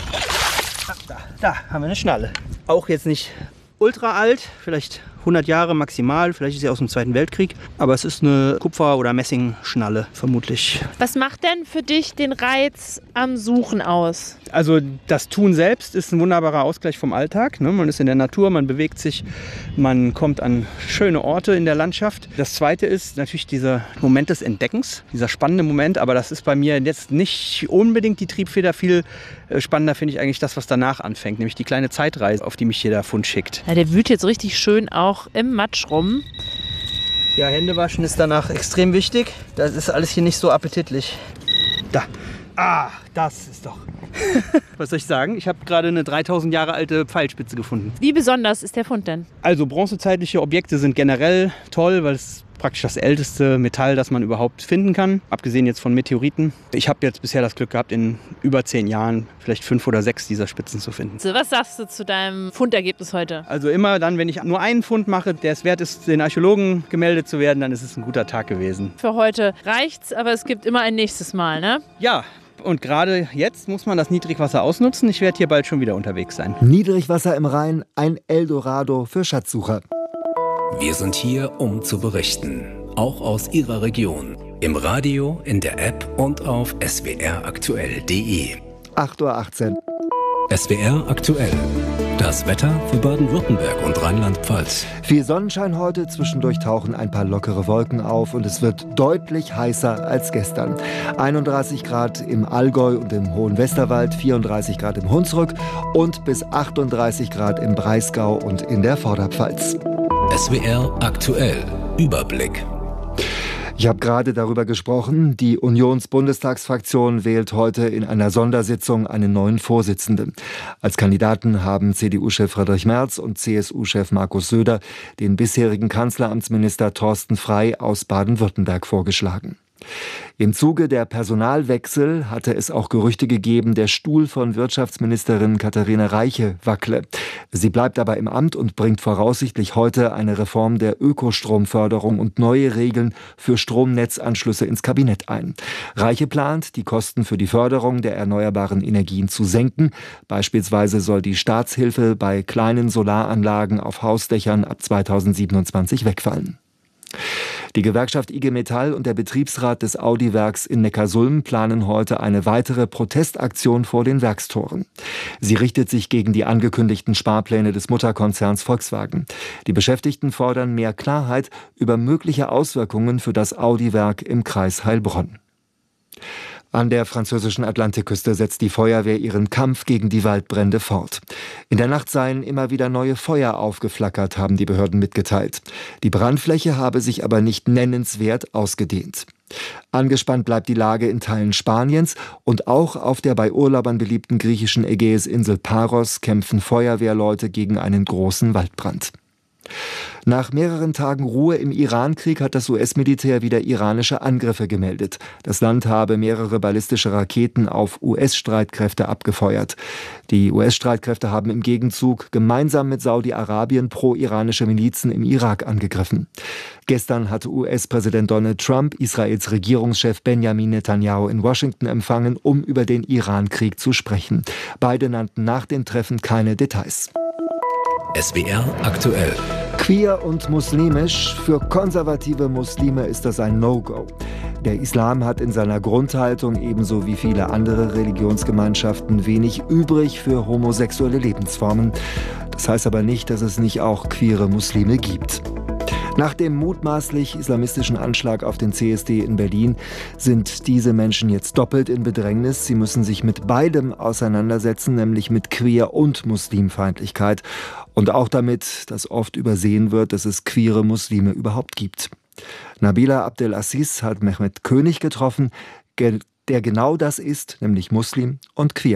Da haben wir eine Schnalle. Auch jetzt nicht ultra alt, vielleicht 100 Jahre maximal, vielleicht ist sie aus dem Zweiten Weltkrieg. Aber es ist eine Kupfer- oder Messingschnalle vermutlich. Was macht denn für dich den Reiz am Suchen aus? Also das Tun selbst ist ein wunderbarer Ausgleich vom Alltag. Man ist in der Natur, man bewegt sich, man kommt an schöne Orte in der Landschaft. Das Zweite ist natürlich dieser Moment des Entdeckens, dieser spannende Moment. Aber das ist bei mir jetzt nicht unbedingt die Triebfeder. Viel spannender finde ich eigentlich das, was danach anfängt, nämlich die kleine Zeitreise, auf die mich hier der Fund schickt. Ja, der wühlt jetzt richtig schön auch im Matsch rum. Ja, Hände waschen ist danach extrem wichtig. Das ist alles hier nicht so appetitlich. Da. Ah, das ist doch... Was soll ich sagen? Ich habe gerade eine 3000 Jahre alte Pfeilspitze gefunden. Wie besonders ist der Fund denn? Also bronzezeitliche Objekte sind generell toll, weil es praktisch das älteste Metall, das man überhaupt finden kann. Abgesehen jetzt von Meteoriten. Ich habe jetzt bisher das Glück gehabt, in über 10 Jahren vielleicht 5 oder 6 dieser Spitzen zu finden. So, was sagst du zu deinem Fundergebnis heute? Also immer dann, wenn ich nur einen Fund mache, der es wert ist, den Archäologen gemeldet zu werden, dann ist es ein guter Tag gewesen. Für heute reicht's, aber es gibt immer ein nächstes Mal, ne? Ja. Und gerade jetzt muss man das Niedrigwasser ausnutzen. Ich werde hier bald schon wieder unterwegs sein. Niedrigwasser im Rhein, ein Eldorado für Schatzsucher. Wir sind hier, um zu berichten. Auch aus Ihrer Region. Im Radio, in der App und auf swraktuell.de. 8:18 Uhr. SWR aktuell. Das Wetter für Baden-Württemberg und Rheinland-Pfalz. Viel Sonnenschein heute, zwischendurch tauchen ein paar lockere Wolken auf und es wird deutlich heißer als gestern. 31 Grad im Allgäu und im Hohen Westerwald, 34 Grad im Hunsrück und bis 38 Grad im Breisgau und in der Vorderpfalz. SWR aktuell. Überblick. Ich habe gerade darüber gesprochen, die Unionsbundestagsfraktion wählt heute in einer Sondersitzung einen neuen Vorsitzenden. Als Kandidaten haben CDU-Chef Friedrich Merz und CSU-Chef Markus Söder den bisherigen Kanzleramtsminister Thorsten Frey aus Baden-Württemberg vorgeschlagen. Im Zuge der Personalwechsel hatte es auch Gerüchte gegeben, der Stuhl von Wirtschaftsministerin Katharina Reiche wackle. Sie bleibt aber im Amt und bringt voraussichtlich heute eine Reform der Ökostromförderung und neue Regeln für Stromnetzanschlüsse ins Kabinett ein. Reiche plant, die Kosten für die Förderung der erneuerbaren Energien zu senken. Beispielsweise soll die Staatshilfe bei kleinen Solaranlagen auf Hausdächern ab 2027 wegfallen. Die Gewerkschaft IG Metall und der Betriebsrat des Audi-Werks in Neckarsulm planen heute eine weitere Protestaktion vor den Werkstoren. Sie richtet sich gegen die angekündigten Sparpläne des Mutterkonzerns Volkswagen. Die Beschäftigten fordern mehr Klarheit über mögliche Auswirkungen für das Audi-Werk im Kreis Heilbronn. An der französischen Atlantikküste setzt die Feuerwehr ihren Kampf gegen die Waldbrände fort. In der Nacht seien immer wieder neue Feuer aufgeflackert, haben die Behörden mitgeteilt. Die Brandfläche habe sich aber nicht nennenswert ausgedehnt. Angespannt bleibt die Lage in Teilen Spaniens und auch auf der bei Urlaubern beliebten griechischen Ägäisinsel Paros kämpfen Feuerwehrleute gegen einen großen Waldbrand. Nach mehreren Tagen Ruhe im Iran-Krieg hat das US-Militär wieder iranische Angriffe gemeldet. Das Land habe mehrere ballistische Raketen auf US-Streitkräfte abgefeuert. Die US-Streitkräfte haben im Gegenzug gemeinsam mit Saudi-Arabien pro-iranische Milizen im Irak angegriffen. Gestern hatte US-Präsident Donald Trump Israels Regierungschef Benjamin Netanyahu in Washington empfangen, um über den Iran-Krieg zu sprechen. Beide nannten nach den Treffen keine Details. SWR aktuell. Queer und muslimisch. Für konservative Muslime ist das ein No-Go. Der Islam hat in seiner Grundhaltung ebenso wie viele andere Religionsgemeinschaften wenig übrig für homosexuelle Lebensformen. Das heißt aber nicht, dass es nicht auch queere Muslime gibt. Nach dem mutmaßlich islamistischen Anschlag auf den CSD in Berlin sind diese Menschen jetzt doppelt in Bedrängnis. Sie müssen sich mit beidem auseinandersetzen, nämlich mit Queer- und Muslimfeindlichkeit. Und auch damit, dass oft übersehen wird, dass es queere Muslime überhaupt gibt. Nabila Abdelaziz hat Mehmet König getroffen, der genau das ist, nämlich Muslim und queer.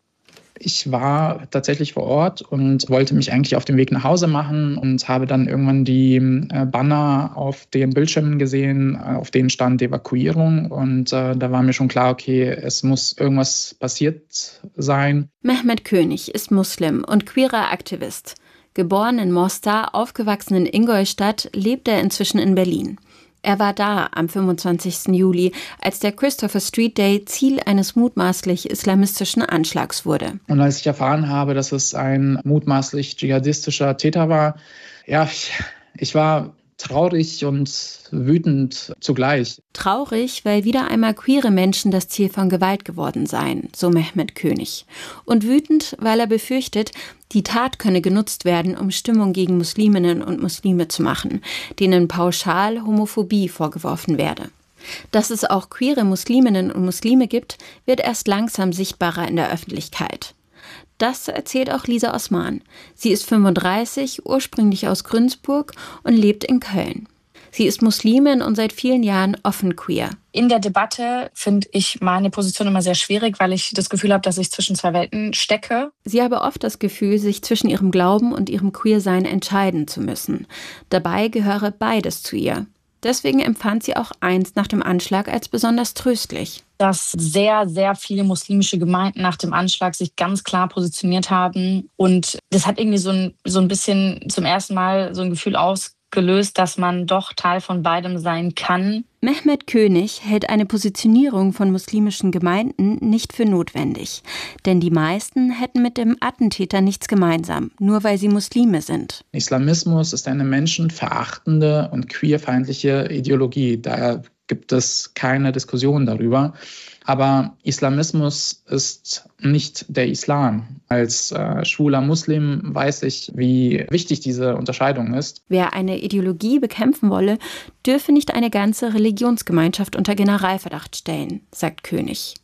Ich war tatsächlich vor Ort und wollte mich eigentlich auf den Weg nach Hause machen und habe dann irgendwann die Banner auf den Bildschirmen gesehen, auf denen stand Evakuierung. Und da war mir schon klar, okay, es muss irgendwas passiert sein. Mehmet König ist Muslim und queerer Aktivist. Geboren in Mostar, aufgewachsen in Ingolstadt, lebt er inzwischen in Berlin. Er war da am 25. Juli, als der Christopher Street Day Ziel eines mutmaßlich islamistischen Anschlags wurde. Und als ich erfahren habe, dass es ein mutmaßlich dschihadistischer Täter war, ja, ich war traurig und wütend zugleich. Traurig, weil wieder einmal queere Menschen das Ziel von Gewalt geworden seien, so Mehmet König. Und wütend, weil er befürchtet, die Tat könne genutzt werden, um Stimmung gegen Musliminnen und Muslime zu machen, denen pauschal Homophobie vorgeworfen werde. Dass es auch queere Musliminnen und Muslime gibt, wird erst langsam sichtbarer in der Öffentlichkeit. Das erzählt auch Lisa Osman. Sie ist 35, ursprünglich aus Günzburg und lebt in Köln. Sie ist Muslimin und seit vielen Jahren offen queer. In der Debatte finde ich meine Position immer sehr schwierig, weil ich das Gefühl habe, dass ich zwischen zwei Welten stecke. Sie habe oft das Gefühl, sich zwischen ihrem Glauben und ihrem Queersein entscheiden zu müssen. Dabei gehöre beides zu ihr. Deswegen empfand sie auch einst nach dem Anschlag als besonders tröstlich. Dass sehr, sehr viele muslimische Gemeinden nach dem Anschlag sich ganz klar positioniert haben. Und das hat irgendwie so ein bisschen zum ersten Mal so ein Gefühl ausgelöst, dass man doch Teil von beidem sein kann. Mehmet König hält eine Positionierung von muslimischen Gemeinden nicht für notwendig. Denn die meisten hätten mit dem Attentäter nichts gemeinsam, nur weil sie Muslime sind. Islamismus ist eine menschenverachtende und queerfeindliche Ideologie. Daher gibt es keine Diskussion darüber. Aber Islamismus ist nicht der Islam. Als schwuler Muslim weiß ich, wie wichtig diese Unterscheidung ist. Wer eine Ideologie bekämpfen wolle, dürfe nicht eine ganze Religionsgemeinschaft unter Generalverdacht stellen, sagt König.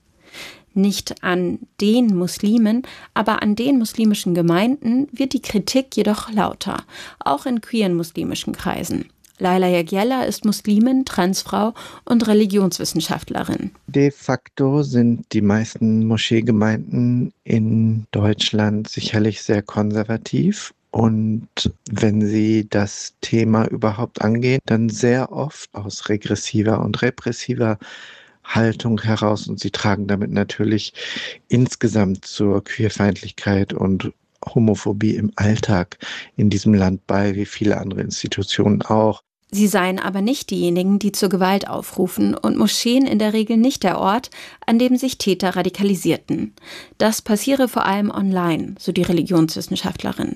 Nicht an den Muslimen, aber an den muslimischen Gemeinden wird die Kritik jedoch lauter, auch in queeren muslimischen Kreisen. Laila Yagyella ist Muslimin, Transfrau und Religionswissenschaftlerin. De facto sind die meisten Moscheegemeinden in Deutschland sicherlich sehr konservativ. Und wenn sie das Thema überhaupt angehen, dann sehr oft aus regressiver und repressiver Haltung heraus. Und sie tragen damit natürlich insgesamt zur Queerfeindlichkeit und Homophobie im Alltag in diesem Land bei, wie viele andere Institutionen auch. Sie seien aber nicht diejenigen, die zur Gewalt aufrufen und Moscheen in der Regel nicht der Ort, an dem sich Täter radikalisierten. Das passiere vor allem online, so die Religionswissenschaftlerin.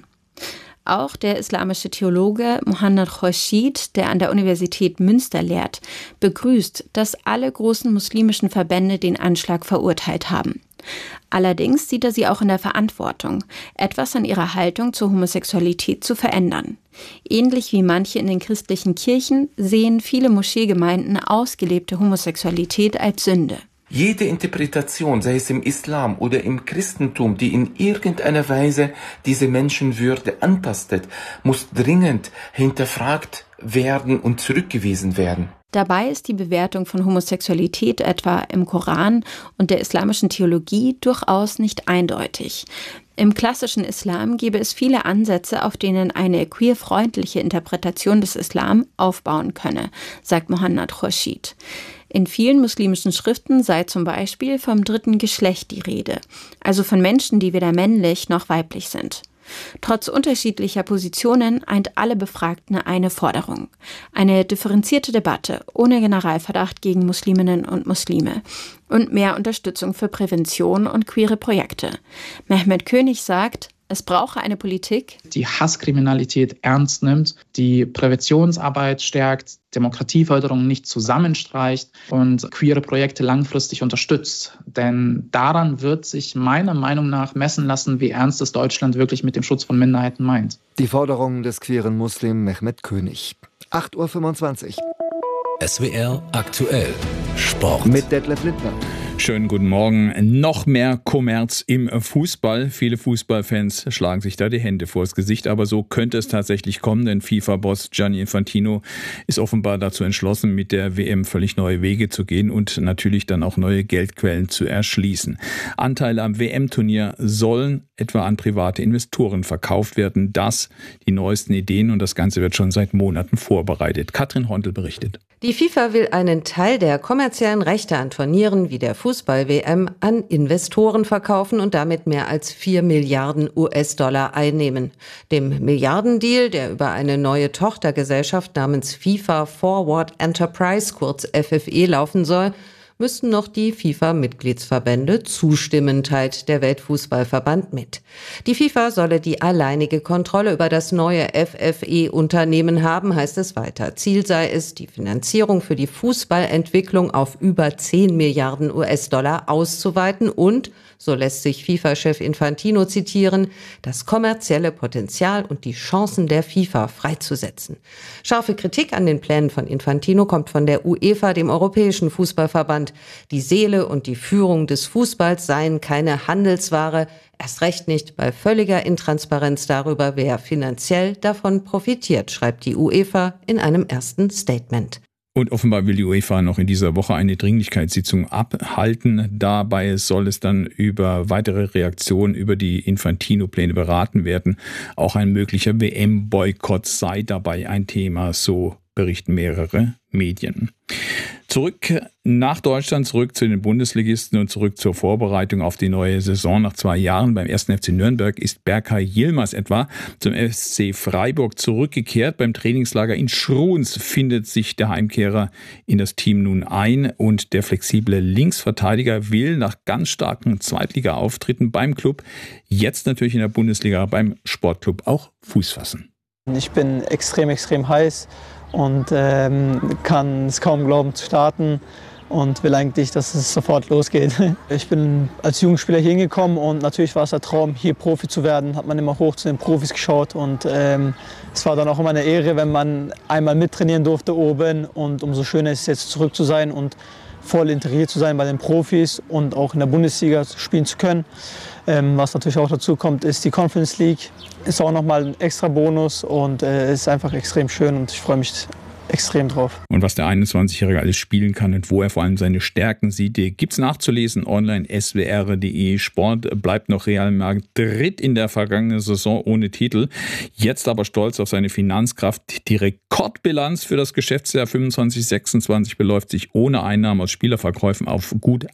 Auch der islamische Theologe Mohanad Khorshid, der an der Universität Münster lehrt, begrüßt, dass alle großen muslimischen Verbände den Anschlag verurteilt haben. Allerdings sieht er sie auch in der Verantwortung, etwas an ihrer Haltung zur Homosexualität zu verändern. Ähnlich wie manche in den christlichen Kirchen sehen viele Moscheegemeinden ausgelebte Homosexualität als Sünde. Jede Interpretation, sei es im Islam oder im Christentum, die in irgendeiner Weise diese Menschenwürde antastet, muss dringend hinterfragt werden und zurückgewiesen werden. Dabei ist die Bewertung von Homosexualität etwa im Koran und der islamischen Theologie durchaus nicht eindeutig. Im klassischen Islam gäbe es viele Ansätze, auf denen eine queerfreundliche Interpretation des Islam aufbauen könne, sagt Mohanad Khorshid. In vielen muslimischen Schriften sei zum Beispiel vom dritten Geschlecht die Rede, also von Menschen, die weder männlich noch weiblich sind. Trotz unterschiedlicher Positionen eint alle Befragten eine Forderung: eine differenzierte Debatte ohne Generalverdacht gegen Musliminnen und Muslime und mehr Unterstützung für Prävention und queere Projekte. Mehmet König sagt, es brauche eine Politik, die Hasskriminalität ernst nimmt, die Präventionsarbeit stärkt, Demokratieförderung nicht zusammenstreicht und queere Projekte langfristig unterstützt. Denn daran wird sich meiner Meinung nach messen lassen, wie ernst es Deutschland wirklich mit dem Schutz von Minderheiten meint. Die Forderungen des queeren Muslim Mehmet König. 8.25 Uhr. SWR aktuell Sport. Mit Detlef Lindner. Schönen guten Morgen. Noch mehr Kommerz im Fußball. Viele Fußballfans schlagen sich da die Hände vors Gesicht. Aber so könnte es tatsächlich kommen, denn FIFA-Boss Gianni Infantino ist offenbar dazu entschlossen, mit der WM völlig neue Wege zu gehen und natürlich dann auch neue Geldquellen zu erschließen. Anteile am WM-Turnier sollen etwa an private Investoren verkauft werden. Das die neuesten Ideen und das Ganze wird schon seit Monaten vorbereitet. Katrin Hontel berichtet. Die FIFA will einen Teil der kommerziellen Rechte an Turnieren wie der Fußball-WM an Investoren verkaufen und damit mehr als 4 Milliarden US-Dollar einnehmen. Dem Milliardendeal, der über eine neue Tochtergesellschaft namens FIFA Forward Enterprise, kurz FFE, laufen soll, müssten noch die FIFA-Mitgliedsverbände zustimmen, teilt der Weltfußballverband mit. Die FIFA solle die alleinige Kontrolle über das neue FFE-Unternehmen haben, heißt es weiter. Ziel sei es, die Finanzierung für die Fußballentwicklung auf über 10 Milliarden US-Dollar auszuweiten und, so lässt sich FIFA-Chef Infantino zitieren, das kommerzielle Potenzial und die Chancen der FIFA freizusetzen. Scharfe Kritik an den Plänen von Infantino kommt von der UEFA, dem Europäischen Fußballverband. Die Seele und die Führung des Fußballs seien keine Handelsware, erst recht nicht bei völliger Intransparenz darüber, wer finanziell davon profitiert, schreibt die UEFA in einem ersten Statement. Und offenbar will die UEFA noch in dieser Woche eine Dringlichkeitssitzung abhalten. Dabei soll es dann über weitere Reaktionen über die Infantino-Pläne beraten werden. Auch ein möglicher WM-Boykott sei dabei ein Thema, so berichten mehrere Medien. Zurück nach Deutschland, zurück zu den Bundesligisten und zurück zur Vorbereitung auf die neue Saison. Nach 2 Jahren beim 1. FC Nürnberg ist Berkay Yilmaz etwa zum SC Freiburg zurückgekehrt. Beim Trainingslager in Schruns findet sich der Heimkehrer in das Team nun ein und der flexible Linksverteidiger will nach ganz starken Zweitliga-Auftritten beim Club jetzt natürlich in der Bundesliga beim Sportclub auch Fuß fassen. Ich bin extrem heiß und kann es kaum glauben zu starten und will eigentlich, dass es sofort losgeht. Ich bin als Jugendspieler hier hingekommen und natürlich war es der Traum, hier Profi zu werden. Hat man immer hoch zu den Profis geschaut und es war dann auch immer eine Ehre, wenn man einmal mittrainieren durfte oben und umso schöner ist es jetzt zurück zu sein und voll integriert zu sein bei den Profis und auch in der Bundesliga spielen zu können. Was natürlich auch dazu kommt, ist die Conference League. Ist auch nochmal ein extra Bonus und ist einfach extrem schön und ich freue mich extrem drauf. Und was der 21-Jährige alles spielen kann und wo er vor allem seine Stärken sieht, gibt's nachzulesen online swr.de. Sport bleibt noch Real Madrid in der vergangenen Saison ohne Titel. Jetzt aber stolz auf seine Finanzkraft. Die Rekordbilanz für das Geschäftsjahr 25/26 beläuft sich ohne Einnahmen aus Spielerverkäufen auf gut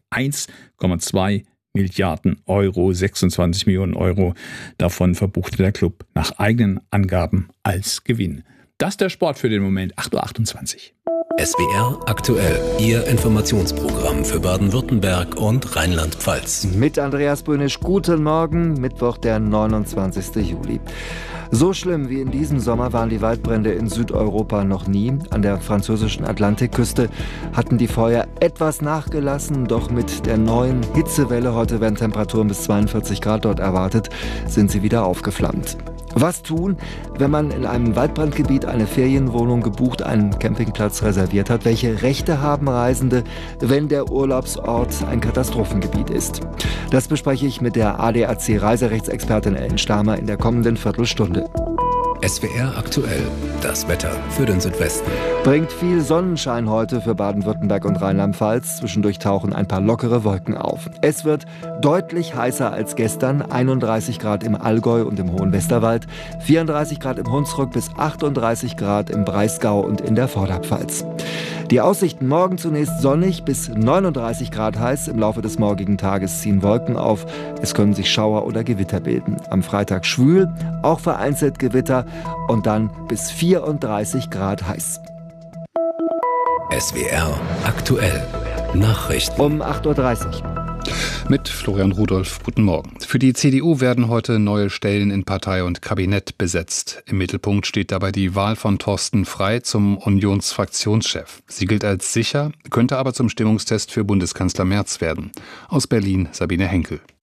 1,2 Milliarden Euro, 26 Millionen Euro. Davon verbuchte der Club nach eigenen Angaben als Gewinn. Das ist der Sport für den Moment, 8.28 Uhr. SWR aktuell, Ihr Informationsprogramm für Baden-Württemberg und Rheinland-Pfalz. Mit Andreas Böhnisch, guten Morgen, Mittwoch, der 29. Juli. So schlimm wie in diesem Sommer waren die Waldbrände in Südeuropa noch nie. An der französischen Atlantikküste hatten die Feuer etwas nachgelassen, doch mit der neuen Hitzewelle, heute werden Temperaturen bis 42 Grad dort erwartet, sind sie wieder aufgeflammt. Was tun, wenn man in einem Waldbrandgebiet eine Ferienwohnung gebucht, einen Campingplatz reserviert hat? Welche Rechte haben Reisende, wenn der Urlaubsort ein Katastrophengebiet ist? Das bespreche ich mit der ADAC-Reiserechtsexpertin Ellen Stamer in der kommenden Viertelstunde. SWR aktuell, das Wetter für den Südwesten. Bringt viel Sonnenschein heute für Baden-Württemberg und Rheinland-Pfalz. Zwischendurch tauchen ein paar lockere Wolken auf. Es wird deutlich heißer als gestern. 31 Grad im Allgäu und im Hohen Westerwald, 34 Grad im Hunsrück bis 38 Grad im Breisgau und in der Vorderpfalz. Die Aussichten: morgen zunächst sonnig bis 39 Grad heiß. Im Laufe des morgigen Tages ziehen Wolken auf. Es können sich Schauer oder Gewitter bilden. Am Freitag schwül, auch vereinzelt Gewitter und dann bis 34 Grad heiß. SWR aktuell. Nachrichten um 8.30 Uhr. Mit Florian Rudolph, guten Morgen. Für die CDU werden heute neue Stellen in Partei und Kabinett besetzt. Im Mittelpunkt steht dabei die Wahl von Thorsten Frey zum Unionsfraktionschef. Sie gilt als sicher, könnte aber zum Stimmungstest für Bundeskanzler Merz werden. Aus Berlin Sabine Henkel.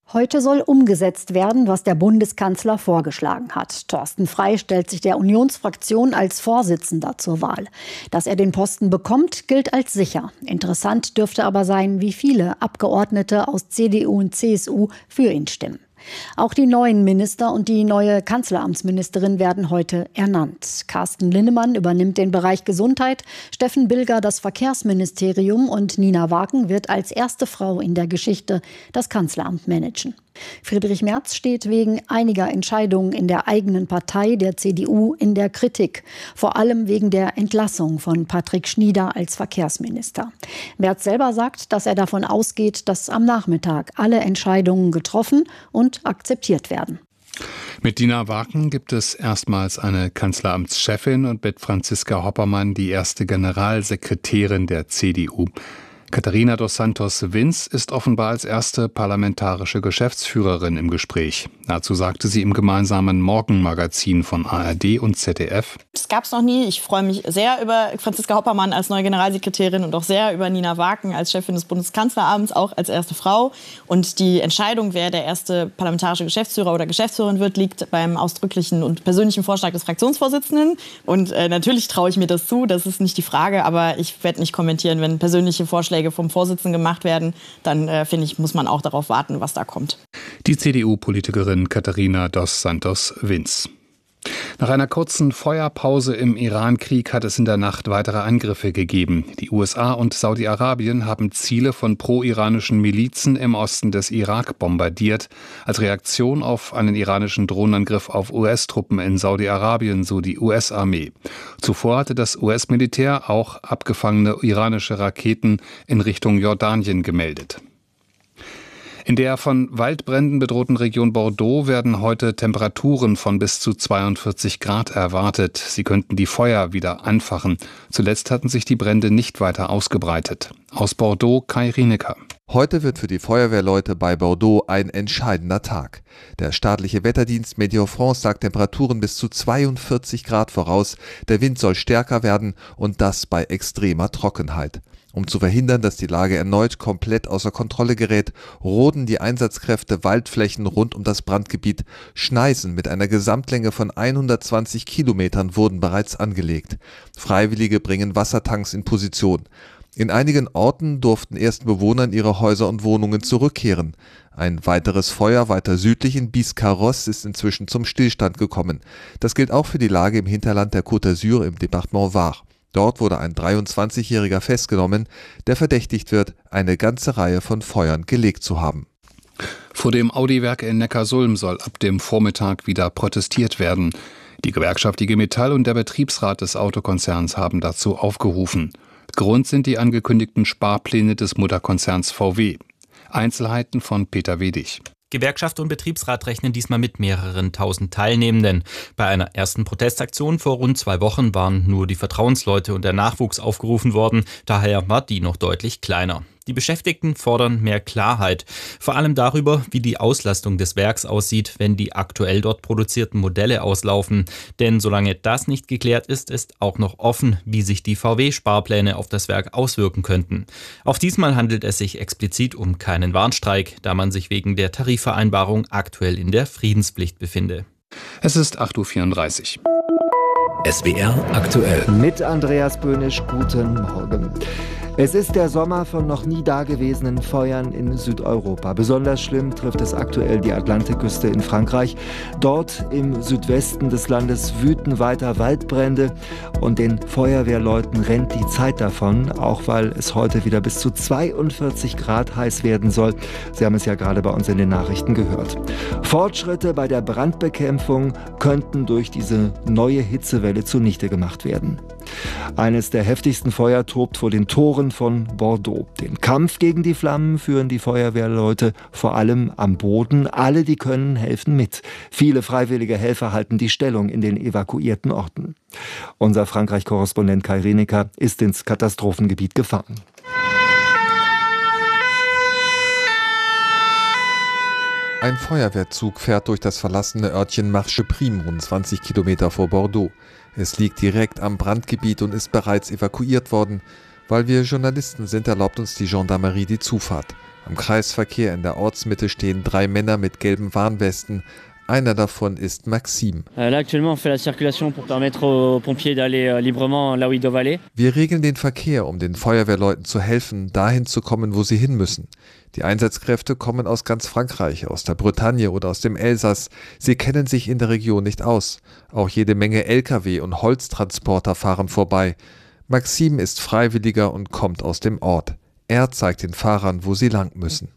Heute soll umgesetzt werden, was der Bundeskanzler vorgeschlagen hat. Thorsten Frey stellt sich der Unionsfraktion als Vorsitzender zur Wahl. Dass er den Posten bekommt, gilt als sicher. Interessant dürfte aber sein, wie viele Abgeordnete aus CDU und CSU für ihn stimmen. Auch die neuen Minister und die neue Kanzleramtsministerin werden heute ernannt. Carsten Linnemann übernimmt den Bereich Gesundheit, Steffen Bilger das Verkehrsministerium und Nina Wagen wird als erste Frau in der Geschichte das Kanzleramt managen. Friedrich Merz steht wegen einiger Entscheidungen in der eigenen Partei, der CDU, in der Kritik. Vor allem wegen der Entlassung von Patrick Schnieder als Verkehrsminister. Merz selber sagt, dass er davon ausgeht, dass am Nachmittag alle Entscheidungen getroffen und akzeptiert werden. Mit Nina Wagen gibt es erstmals eine Kanzleramtschefin und mit Franziska Hoppermann die erste Generalsekretärin der CDU. Katharina dos Santos Vinz ist offenbar als erste parlamentarische Geschäftsführerin im Gespräch. Dazu sagte sie im gemeinsamen Morgenmagazin von ARD und ZDF: Das gab es noch nie. Ich freue mich sehr über Franziska Hoppermann als neue Generalsekretärin und auch sehr über Nina Wagen als Chefin des Bundeskanzleramts, auch als erste Frau. Und die Entscheidung, wer der erste parlamentarische Geschäftsführer oder Geschäftsführerin wird, liegt beim ausdrücklichen und persönlichen Vorschlag des Fraktionsvorsitzenden. Und natürlich traue ich mir das zu, das ist nicht die Frage. Aber ich werde nicht kommentieren, wenn persönliche Vorschläge vom Vorsitzenden gemacht werden, dann finde ich, muss man auch darauf warten, was da kommt. Die CDU-Politikerin Katharina dos Santos Vinz. Nach einer kurzen Feuerpause im Iran-Krieg hat es in der Nacht weitere Angriffe gegeben. Die USA und Saudi-Arabien haben Ziele von pro-iranischen Milizen im Osten des Irak bombardiert, als Reaktion auf einen iranischen Drohnenangriff auf US-Truppen in Saudi-Arabien, so die US-Armee. Zuvor hatte das US-Militär auch abgefangene iranische Raketen in Richtung Jordanien gemeldet. In der von Waldbränden bedrohten Region Bordeaux werden heute Temperaturen von bis zu 42 Grad erwartet. Sie könnten die Feuer wieder anfachen. Zuletzt hatten sich die Brände nicht weiter ausgebreitet. Aus Bordeaux, Kai Rienecker. Heute wird für die Feuerwehrleute bei Bordeaux ein entscheidender Tag. Der staatliche Wetterdienst Météo France sagt Temperaturen bis zu 42 Grad voraus. Der Wind soll stärker werden und das bei extremer Trockenheit. Um zu verhindern, dass die Lage erneut komplett außer Kontrolle gerät, roden die Einsatzkräfte Waldflächen rund um das Brandgebiet. Schneisen mit einer Gesamtlänge von 120 Kilometern wurden bereits angelegt. Freiwillige bringen Wassertanks in Position. In einigen Orten durften ersten Bewohner in ihre Häuser und Wohnungen zurückkehren. Ein weiteres Feuer weiter südlich in Biscarrosse ist inzwischen zum Stillstand gekommen. Das gilt auch für die Lage im Hinterland der Côte d'Azur im Departement Var. Dort wurde ein 23-Jähriger festgenommen, der verdächtigt wird, eine ganze Reihe von Feuern gelegt zu haben. Vor dem Audi-Werk in Neckarsulm soll ab dem Vormittag wieder protestiert werden. Die Gewerkschaft IG Metall und der Betriebsrat des Autokonzerns haben dazu aufgerufen. Grund sind die angekündigten Sparpläne des Mutterkonzerns VW. Einzelheiten von Peter Wedig. Gewerkschaft und Betriebsrat rechnen diesmal mit mehreren tausend Teilnehmenden. Bei einer ersten Protestaktion vor rund 2 Wochen waren nur die Vertrauensleute und der Nachwuchs aufgerufen worden. Daher war die noch deutlich kleiner. Die Beschäftigten fordern mehr Klarheit, vor allem darüber, wie die Auslastung des Werks aussieht, wenn die aktuell dort produzierten Modelle auslaufen. Denn solange das nicht geklärt ist, ist auch noch offen, wie sich die VW-Sparpläne auf das Werk auswirken könnten. Auch diesmal handelt es sich explizit um keinen Warnstreik, da man sich wegen der Tarifvereinbarung aktuell in der Friedenspflicht befinde. Es ist 8.34 Uhr. SWR aktuell. Mit Andreas Böhnisch, guten Morgen. Es ist der Sommer von noch nie dagewesenen Feuern in Südeuropa. Besonders schlimm trifft es aktuell die Atlantikküste in Frankreich. Dort im Südwesten des Landes wüten weiter Waldbrände und den Feuerwehrleuten rennt die Zeit davon, auch weil es heute wieder bis zu 42 Grad heiß werden soll. Sie haben es ja gerade bei uns in den Nachrichten gehört. Fortschritte bei der Brandbekämpfung könnten durch diese neue Hitzewelle zunichte gemacht werden. Eines der heftigsten Feuer tobt vor den Toren von Bordeaux. Den Kampf gegen die Flammen führen die Feuerwehrleute vor allem am Boden. Alle, die können, helfen mit. Viele freiwillige Helfer halten die Stellung in den evakuierten Orten. Unser Frankreich-Korrespondent Kai Rienecker ist ins Katastrophengebiet gefahren. Ein Feuerwehrzug fährt durch das verlassene Örtchen Marcheprim, rund 20 Kilometer vor Bordeaux. Es liegt direkt am Brandgebiet und ist bereits evakuiert worden. Weil wir Journalisten sind, erlaubt uns die Gendarmerie die Zufahrt. Am Kreisverkehr in der Ortsmitte stehen 3 Männer mit gelben Warnwesten. Einer davon ist Maxime. Wir regeln den Verkehr, um den Feuerwehrleuten zu helfen, dahin zu kommen, wo sie hin müssen. Die Einsatzkräfte kommen aus ganz Frankreich, aus der Bretagne oder aus dem Elsass. Sie kennen sich in der Region nicht aus. Auch jede Menge Lkw und Holztransporter fahren vorbei. Maxime ist Freiwilliger und kommt aus dem Ort. Er zeigt den Fahrern, wo sie lang müssen.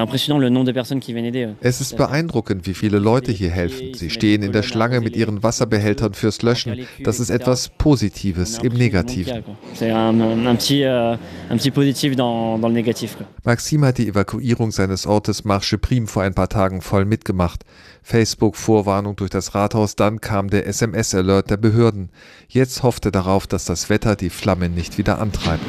Es ist beeindruckend, wie viele Leute hier helfen. Sie stehen in der Schlange mit ihren Wasserbehältern fürs Löschen. Das ist etwas Positives im Negativen. Maxime hat die Evakuierung seines Ortes Marche Prime vor ein paar Tagen voll mitgemacht. Facebook-Vorwarnung durch das Rathaus, dann kam der SMS-Alert der Behörden. Jetzt hofft er darauf, dass das Wetter die Flammen nicht wieder antreibt.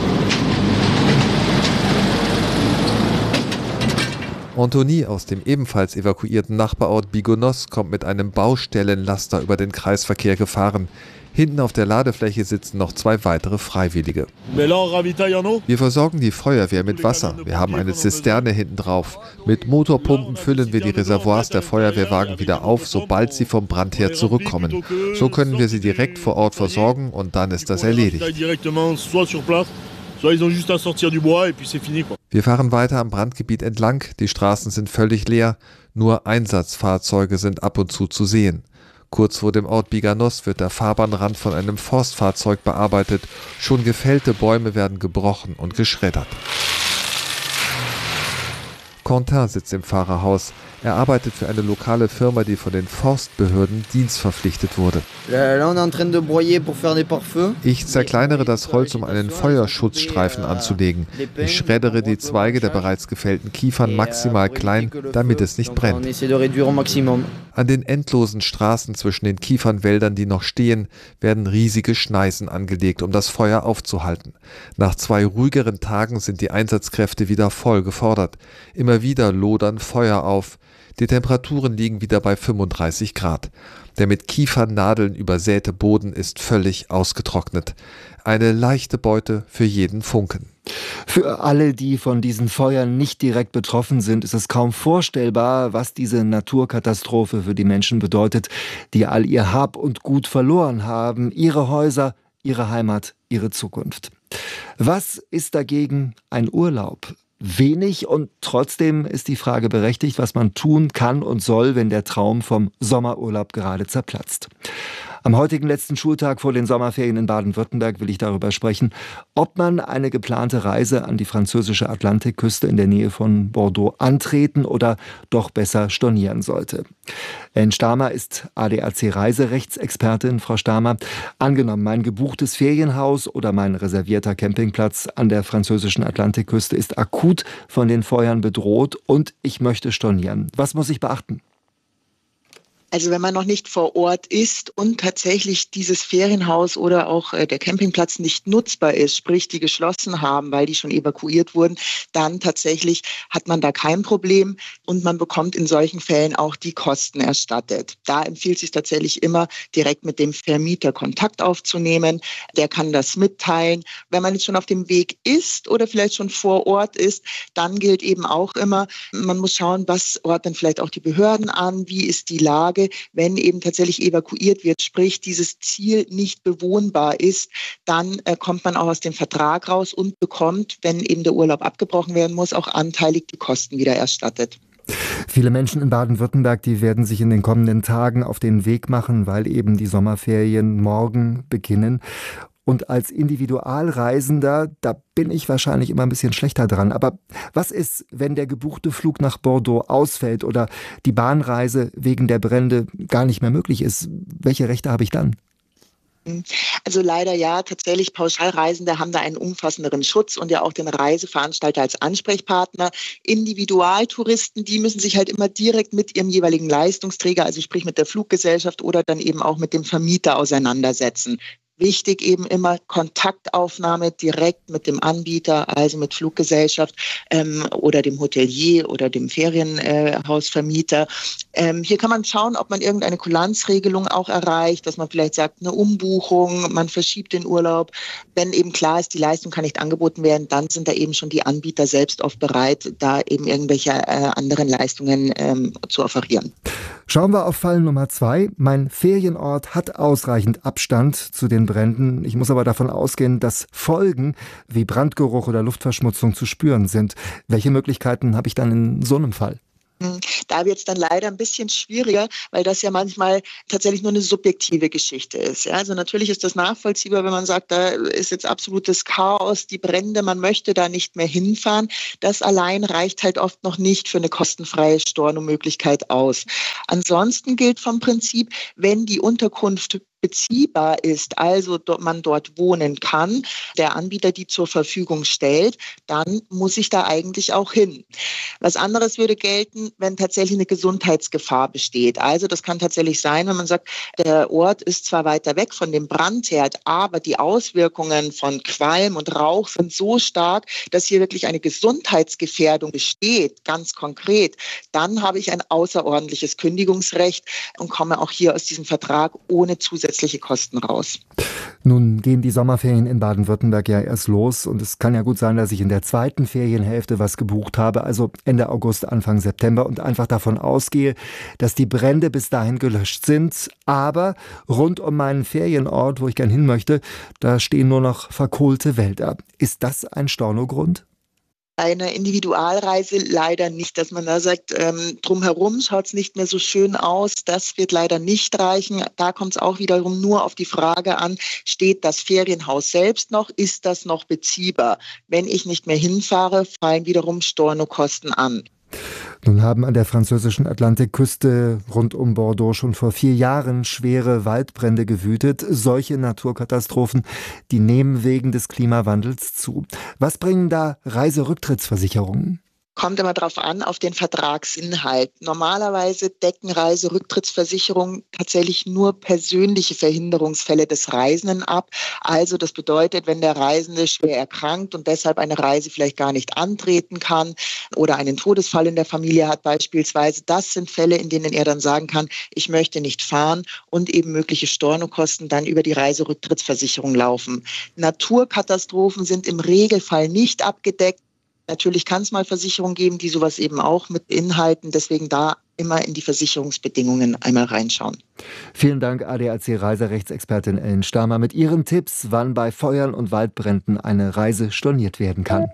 Anthony aus dem ebenfalls evakuierten Nachbarort Bigonos kommt mit einem Baustellenlaster über den Kreisverkehr gefahren. Hinten auf der Ladefläche sitzen noch 2 weitere Freiwillige. Wir versorgen die Feuerwehr mit Wasser. Wir haben eine Zisterne hinten drauf. Mit Motorpumpen füllen wir die Reservoirs der Feuerwehrwagen wieder auf, sobald sie vom Brand her zurückkommen. So können wir sie direkt vor Ort versorgen und dann ist das erledigt. Wir fahren weiter am Brandgebiet entlang, die Straßen sind völlig leer, nur Einsatzfahrzeuge sind ab und zu sehen. Kurz vor dem Ort Biganos wird der Fahrbahnrand von einem Forstfahrzeug bearbeitet, schon gefällte Bäume werden gebrochen und geschreddert. Quentin sitzt im Fahrerhaus. Er arbeitet für eine lokale Firma, die von den Forstbehörden dienstverpflichtet wurde. Ich zerkleinere das Holz, um einen Feuerschutzstreifen anzulegen. Ich schreddere die Zweige der bereits gefällten Kiefern maximal klein, damit es nicht brennt. An den endlosen Straßen zwischen den Kiefernwäldern, die noch stehen, werden riesige Schneisen angelegt, um das Feuer aufzuhalten. Nach 2 ruhigeren Tagen sind die Einsatzkräfte wieder voll gefordert. Immer wieder lodern Feuer auf. Die Temperaturen liegen wieder bei 35 Grad. Der mit Kiefernadeln übersäte Boden ist völlig ausgetrocknet. Eine leichte Beute für jeden Funken. Für alle, die von diesen Feuern nicht direkt betroffen sind, ist es kaum vorstellbar, was diese Naturkatastrophe für die Menschen bedeutet, die all ihr Hab und Gut verloren haben, ihre Häuser, ihre Heimat, ihre Zukunft. Was ist dagegen ein Urlaub? Wenig, und trotzdem ist die Frage berechtigt, was man tun kann und soll, wenn der Traum vom Sommerurlaub gerade zerplatzt. Am heutigen letzten Schultag vor den Sommerferien in Baden-Württemberg will ich darüber sprechen, ob man eine geplante Reise an die französische Atlantikküste in der Nähe von Bordeaux antreten oder doch besser stornieren sollte. Anne Stamer ist ADAC-Reiserechtsexpertin. Frau Stamer, angenommen, mein gebuchtes Ferienhaus oder mein reservierter Campingplatz an der französischen Atlantikküste ist akut von den Feuern bedroht und ich möchte stornieren. Was muss ich beachten? Also wenn man noch nicht vor Ort ist und tatsächlich dieses Ferienhaus oder auch der Campingplatz nicht nutzbar ist, sprich die geschlossen haben, weil die schon evakuiert wurden, dann tatsächlich hat man da kein Problem und man bekommt in solchen Fällen auch die Kosten erstattet. Da empfiehlt es sich tatsächlich immer, direkt mit dem Vermieter Kontakt aufzunehmen. Der kann das mitteilen. Wenn man jetzt schon auf dem Weg ist oder vielleicht schon vor Ort ist, dann gilt eben auch immer, man muss schauen, was ordnen vielleicht auch die Behörden an, wie ist die Lage. Wenn eben tatsächlich evakuiert wird, sprich dieses Ziel nicht bewohnbar ist, dann kommt man auch aus dem Vertrag raus und bekommt, wenn eben der Urlaub abgebrochen werden muss, auch anteilig die Kosten wieder erstattet. Viele Menschen in Baden-Württemberg, die werden sich in den kommenden Tagen auf den Weg machen, weil eben die Sommerferien morgen beginnen. Und als Individualreisender, da bin ich wahrscheinlich immer ein bisschen schlechter dran. Aber was ist, wenn der gebuchte Flug nach Bordeaux ausfällt oder die Bahnreise wegen der Brände gar nicht mehr möglich ist? Welche Rechte habe ich dann? Also leider ja, tatsächlich Pauschalreisende haben da einen umfassenderen Schutz und ja auch den Reiseveranstalter als Ansprechpartner. Individualtouristen, die müssen sich halt immer direkt mit ihrem jeweiligen Leistungsträger, also sprich mit der Fluggesellschaft oder dann eben auch mit dem Vermieter auseinandersetzen. Wichtig eben immer Kontaktaufnahme direkt mit dem Anbieter, also mit Fluggesellschaft oder dem Hotelier oder dem Ferienhausvermieter. Hier kann man schauen, ob man irgendeine Kulanzregelung auch erreicht, dass man vielleicht sagt, eine Umbuchung, man verschiebt den Urlaub. Wenn eben klar ist, die Leistung kann nicht angeboten werden, dann sind da eben schon die Anbieter selbst oft bereit, da eben irgendwelche anderen Leistungen zu offerieren. Schauen wir auf Fall Nummer 2. Mein Ferienort hat ausreichend Abstand zu den Bränden. Ich muss aber davon ausgehen, dass Folgen wie Brandgeruch oder Luftverschmutzung zu spüren sind. Welche Möglichkeiten habe ich dann in so einem Fall? Da wird es dann leider ein bisschen schwieriger, weil das ja manchmal tatsächlich nur eine subjektive Geschichte ist. Ja, also natürlich ist das nachvollziehbar, wenn man sagt, da ist jetzt absolutes Chaos, die Brände, man möchte da nicht mehr hinfahren. Das allein reicht halt oft noch nicht für eine kostenfreie Stornomöglichkeit aus. Ansonsten gilt vom Prinzip, wenn die Unterkunft beziehbar ist, also man dort wohnen kann, der Anbieter die zur Verfügung stellt, dann muss ich da eigentlich auch hin. Was anderes würde gelten, wenn tatsächlich eine Gesundheitsgefahr besteht. Also das kann tatsächlich sein, wenn man sagt, der Ort ist zwar weiter weg von dem Brandherd, aber die Auswirkungen von Qualm und Rauch sind so stark, dass hier wirklich eine Gesundheitsgefährdung besteht, ganz konkret. Dann habe ich ein außerordentliches Kündigungsrecht und komme auch hier aus diesem Vertrag ohne zusätzliche Kosten raus. Nun gehen die Sommerferien in Baden-Württemberg ja erst los und es kann ja gut sein, dass ich in der zweiten Ferienhälfte was gebucht habe, also Ende August, Anfang September und einfach davon ausgehe, dass die Brände bis dahin gelöscht sind. Aber rund um meinen Ferienort, wo ich gern hin möchte, da stehen nur noch verkohlte Wälder. Ist das ein Stornogrund? Eine Individualreise leider nicht, dass man da sagt, drumherum schaut es nicht mehr so schön aus. Das wird leider nicht reichen. Da kommt es auch wiederum nur auf die Frage an, steht das Ferienhaus selbst noch? Ist das noch beziehbar? Wenn ich nicht mehr hinfahre, fallen wiederum Stornokosten an. Nun haben an der französischen Atlantikküste rund um Bordeaux schon vor 4 Jahren schwere Waldbrände gewütet. Solche Naturkatastrophen, die nehmen wegen des Klimawandels zu. Was bringen da Reiserücktrittsversicherungen? Kommt immer darauf an, auf den Vertragsinhalt. Normalerweise decken Reiserücktrittsversicherungen tatsächlich nur persönliche Verhinderungsfälle des Reisenden ab. Also das bedeutet, wenn der Reisende schwer erkrankt und deshalb eine Reise vielleicht gar nicht antreten kann oder einen Todesfall in der Familie hat beispielsweise, das sind Fälle, in denen er dann sagen kann, ich möchte nicht fahren und eben mögliche Stornokosten dann über die Reiserücktrittsversicherung laufen. Naturkatastrophen sind im Regelfall nicht abgedeckt. Natürlich kann es mal Versicherungen geben, die sowas eben auch mit beinhalten. Deswegen da immer in die Versicherungsbedingungen einmal reinschauen. Vielen Dank, ADAC-Reiserechtsexpertin Ellen Stamer, mit ihren Tipps, wann bei Feuern und Waldbränden eine Reise storniert werden kann.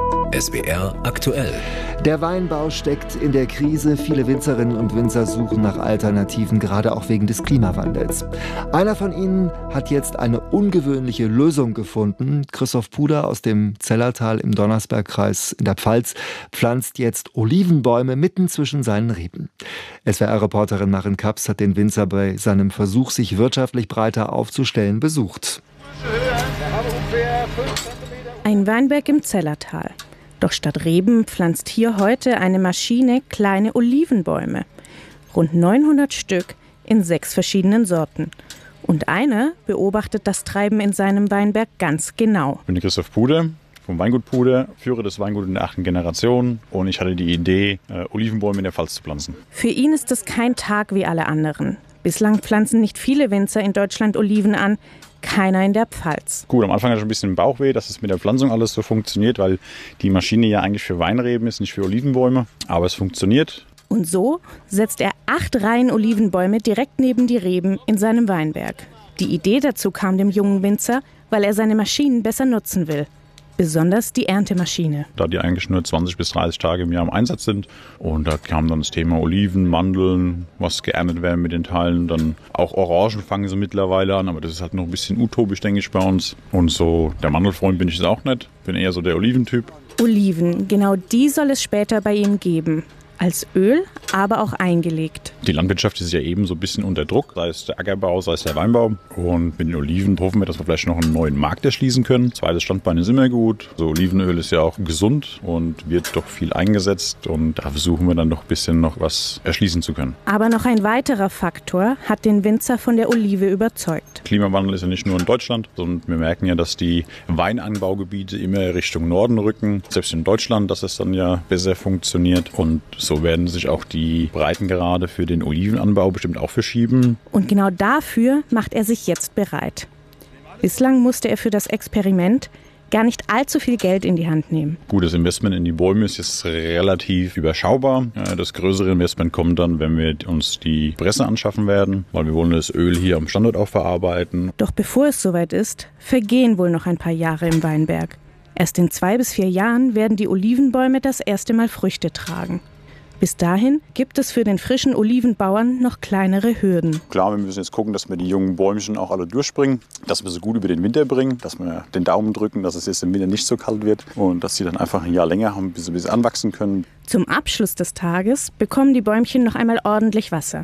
SWR aktuell. Der Weinbau steckt in der Krise. Viele Winzerinnen und Winzer suchen nach Alternativen, gerade auch wegen des Klimawandels. Einer von ihnen hat jetzt eine ungewöhnliche Lösung gefunden. Christoph Puder aus dem Zellertal im Donnersbergkreis in der Pfalz pflanzt jetzt Olivenbäume mitten zwischen seinen Reben. SWR-Reporterin Marin Kaps hat den Winzer bei seinem Versuch, sich wirtschaftlich breiter aufzustellen, besucht. Ein Weinberg im Zellertal. Doch statt Reben pflanzt hier heute eine Maschine kleine Olivenbäume. Rund 900 Stück in 6 verschiedenen Sorten. Und einer beobachtet das Treiben in seinem Weinberg ganz genau. Ich bin Christoph Puder vom Weingut Puder, führe das Weingut in der 8. Generation und ich hatte die Idee, Olivenbäume in der Pfalz zu pflanzen. Für ihn ist es kein Tag wie alle anderen. Bislang pflanzen nicht viele Winzer in Deutschland Oliven an, keiner in der Pfalz. Gut, am Anfang hatte ich ein bisschen Bauchweh, dass es mit der Pflanzung alles so funktioniert, weil die Maschine ja eigentlich für Weinreben ist, nicht für Olivenbäume. Aber es funktioniert. Und so setzt er 8 Reihen Olivenbäume direkt neben die Reben in seinem Weinberg. Die Idee dazu kam dem jungen Winzer, weil er seine Maschinen besser nutzen will. Besonders die Erntemaschine. Da die eigentlich nur 20 bis 30 Tage im Jahr im Einsatz sind. Und da kam dann das Thema Oliven, Mandeln, was geerntet werden mit den Teilen. Dann auch Orangen fangen sie mittlerweile an, aber das ist halt noch ein bisschen utopisch, denke ich, bei uns. Und so der Mandelfreund bin ich jetzt auch nicht. Bin eher so der Oliventyp. Oliven, genau die soll es später bei ihm geben. Als Öl, aber auch eingelegt. Die Landwirtschaft ist ja eben so ein bisschen unter Druck, sei es der Ackerbau, sei es der Weinbau. Und mit den Oliven hoffen wir, dass wir vielleicht noch einen neuen Markt erschließen können. Zweites Standbein ist immer gut. So Olivenöl ist ja auch gesund und wird doch viel eingesetzt. Und da versuchen wir dann noch ein bisschen noch was erschließen zu können. Aber noch ein weiterer Faktor hat den Winzer von der Olive überzeugt. Klimawandel ist ja nicht nur in Deutschland, sondern wir merken ja, dass die Weinanbaugebiete immer Richtung Norden rücken. Selbst in Deutschland, dass es dann ja besser funktioniert. Und so werden sich auch die Breitengrade für den Olivenanbau bestimmt auch verschieben. Und genau dafür macht er sich jetzt bereit. Bislang musste er für das Experiment gar nicht allzu viel Geld in die Hand nehmen. Gutes Investment in die Bäume ist jetzt relativ überschaubar. Das größere Investment kommt dann, wenn wir uns die Presse anschaffen werden, weil wir wollen das Öl hier am Standort auch verarbeiten. Doch bevor es soweit ist, vergehen wohl noch ein paar Jahre im Weinberg. Erst in 2 bis 4 Jahren werden die Olivenbäume das erste Mal Früchte tragen. Bis dahin gibt es für den frischen Olivenbauern noch kleinere Hürden. Klar, wir müssen jetzt gucken, dass wir die jungen Bäumchen auch alle durchbringen, dass wir sie gut über den Winter bringen, dass wir den Daumen drücken, dass es jetzt im Winter nicht so kalt wird und dass sie dann einfach ein Jahr länger haben, bis sie anwachsen können. Zum Abschluss des Tages bekommen die Bäumchen noch einmal ordentlich Wasser.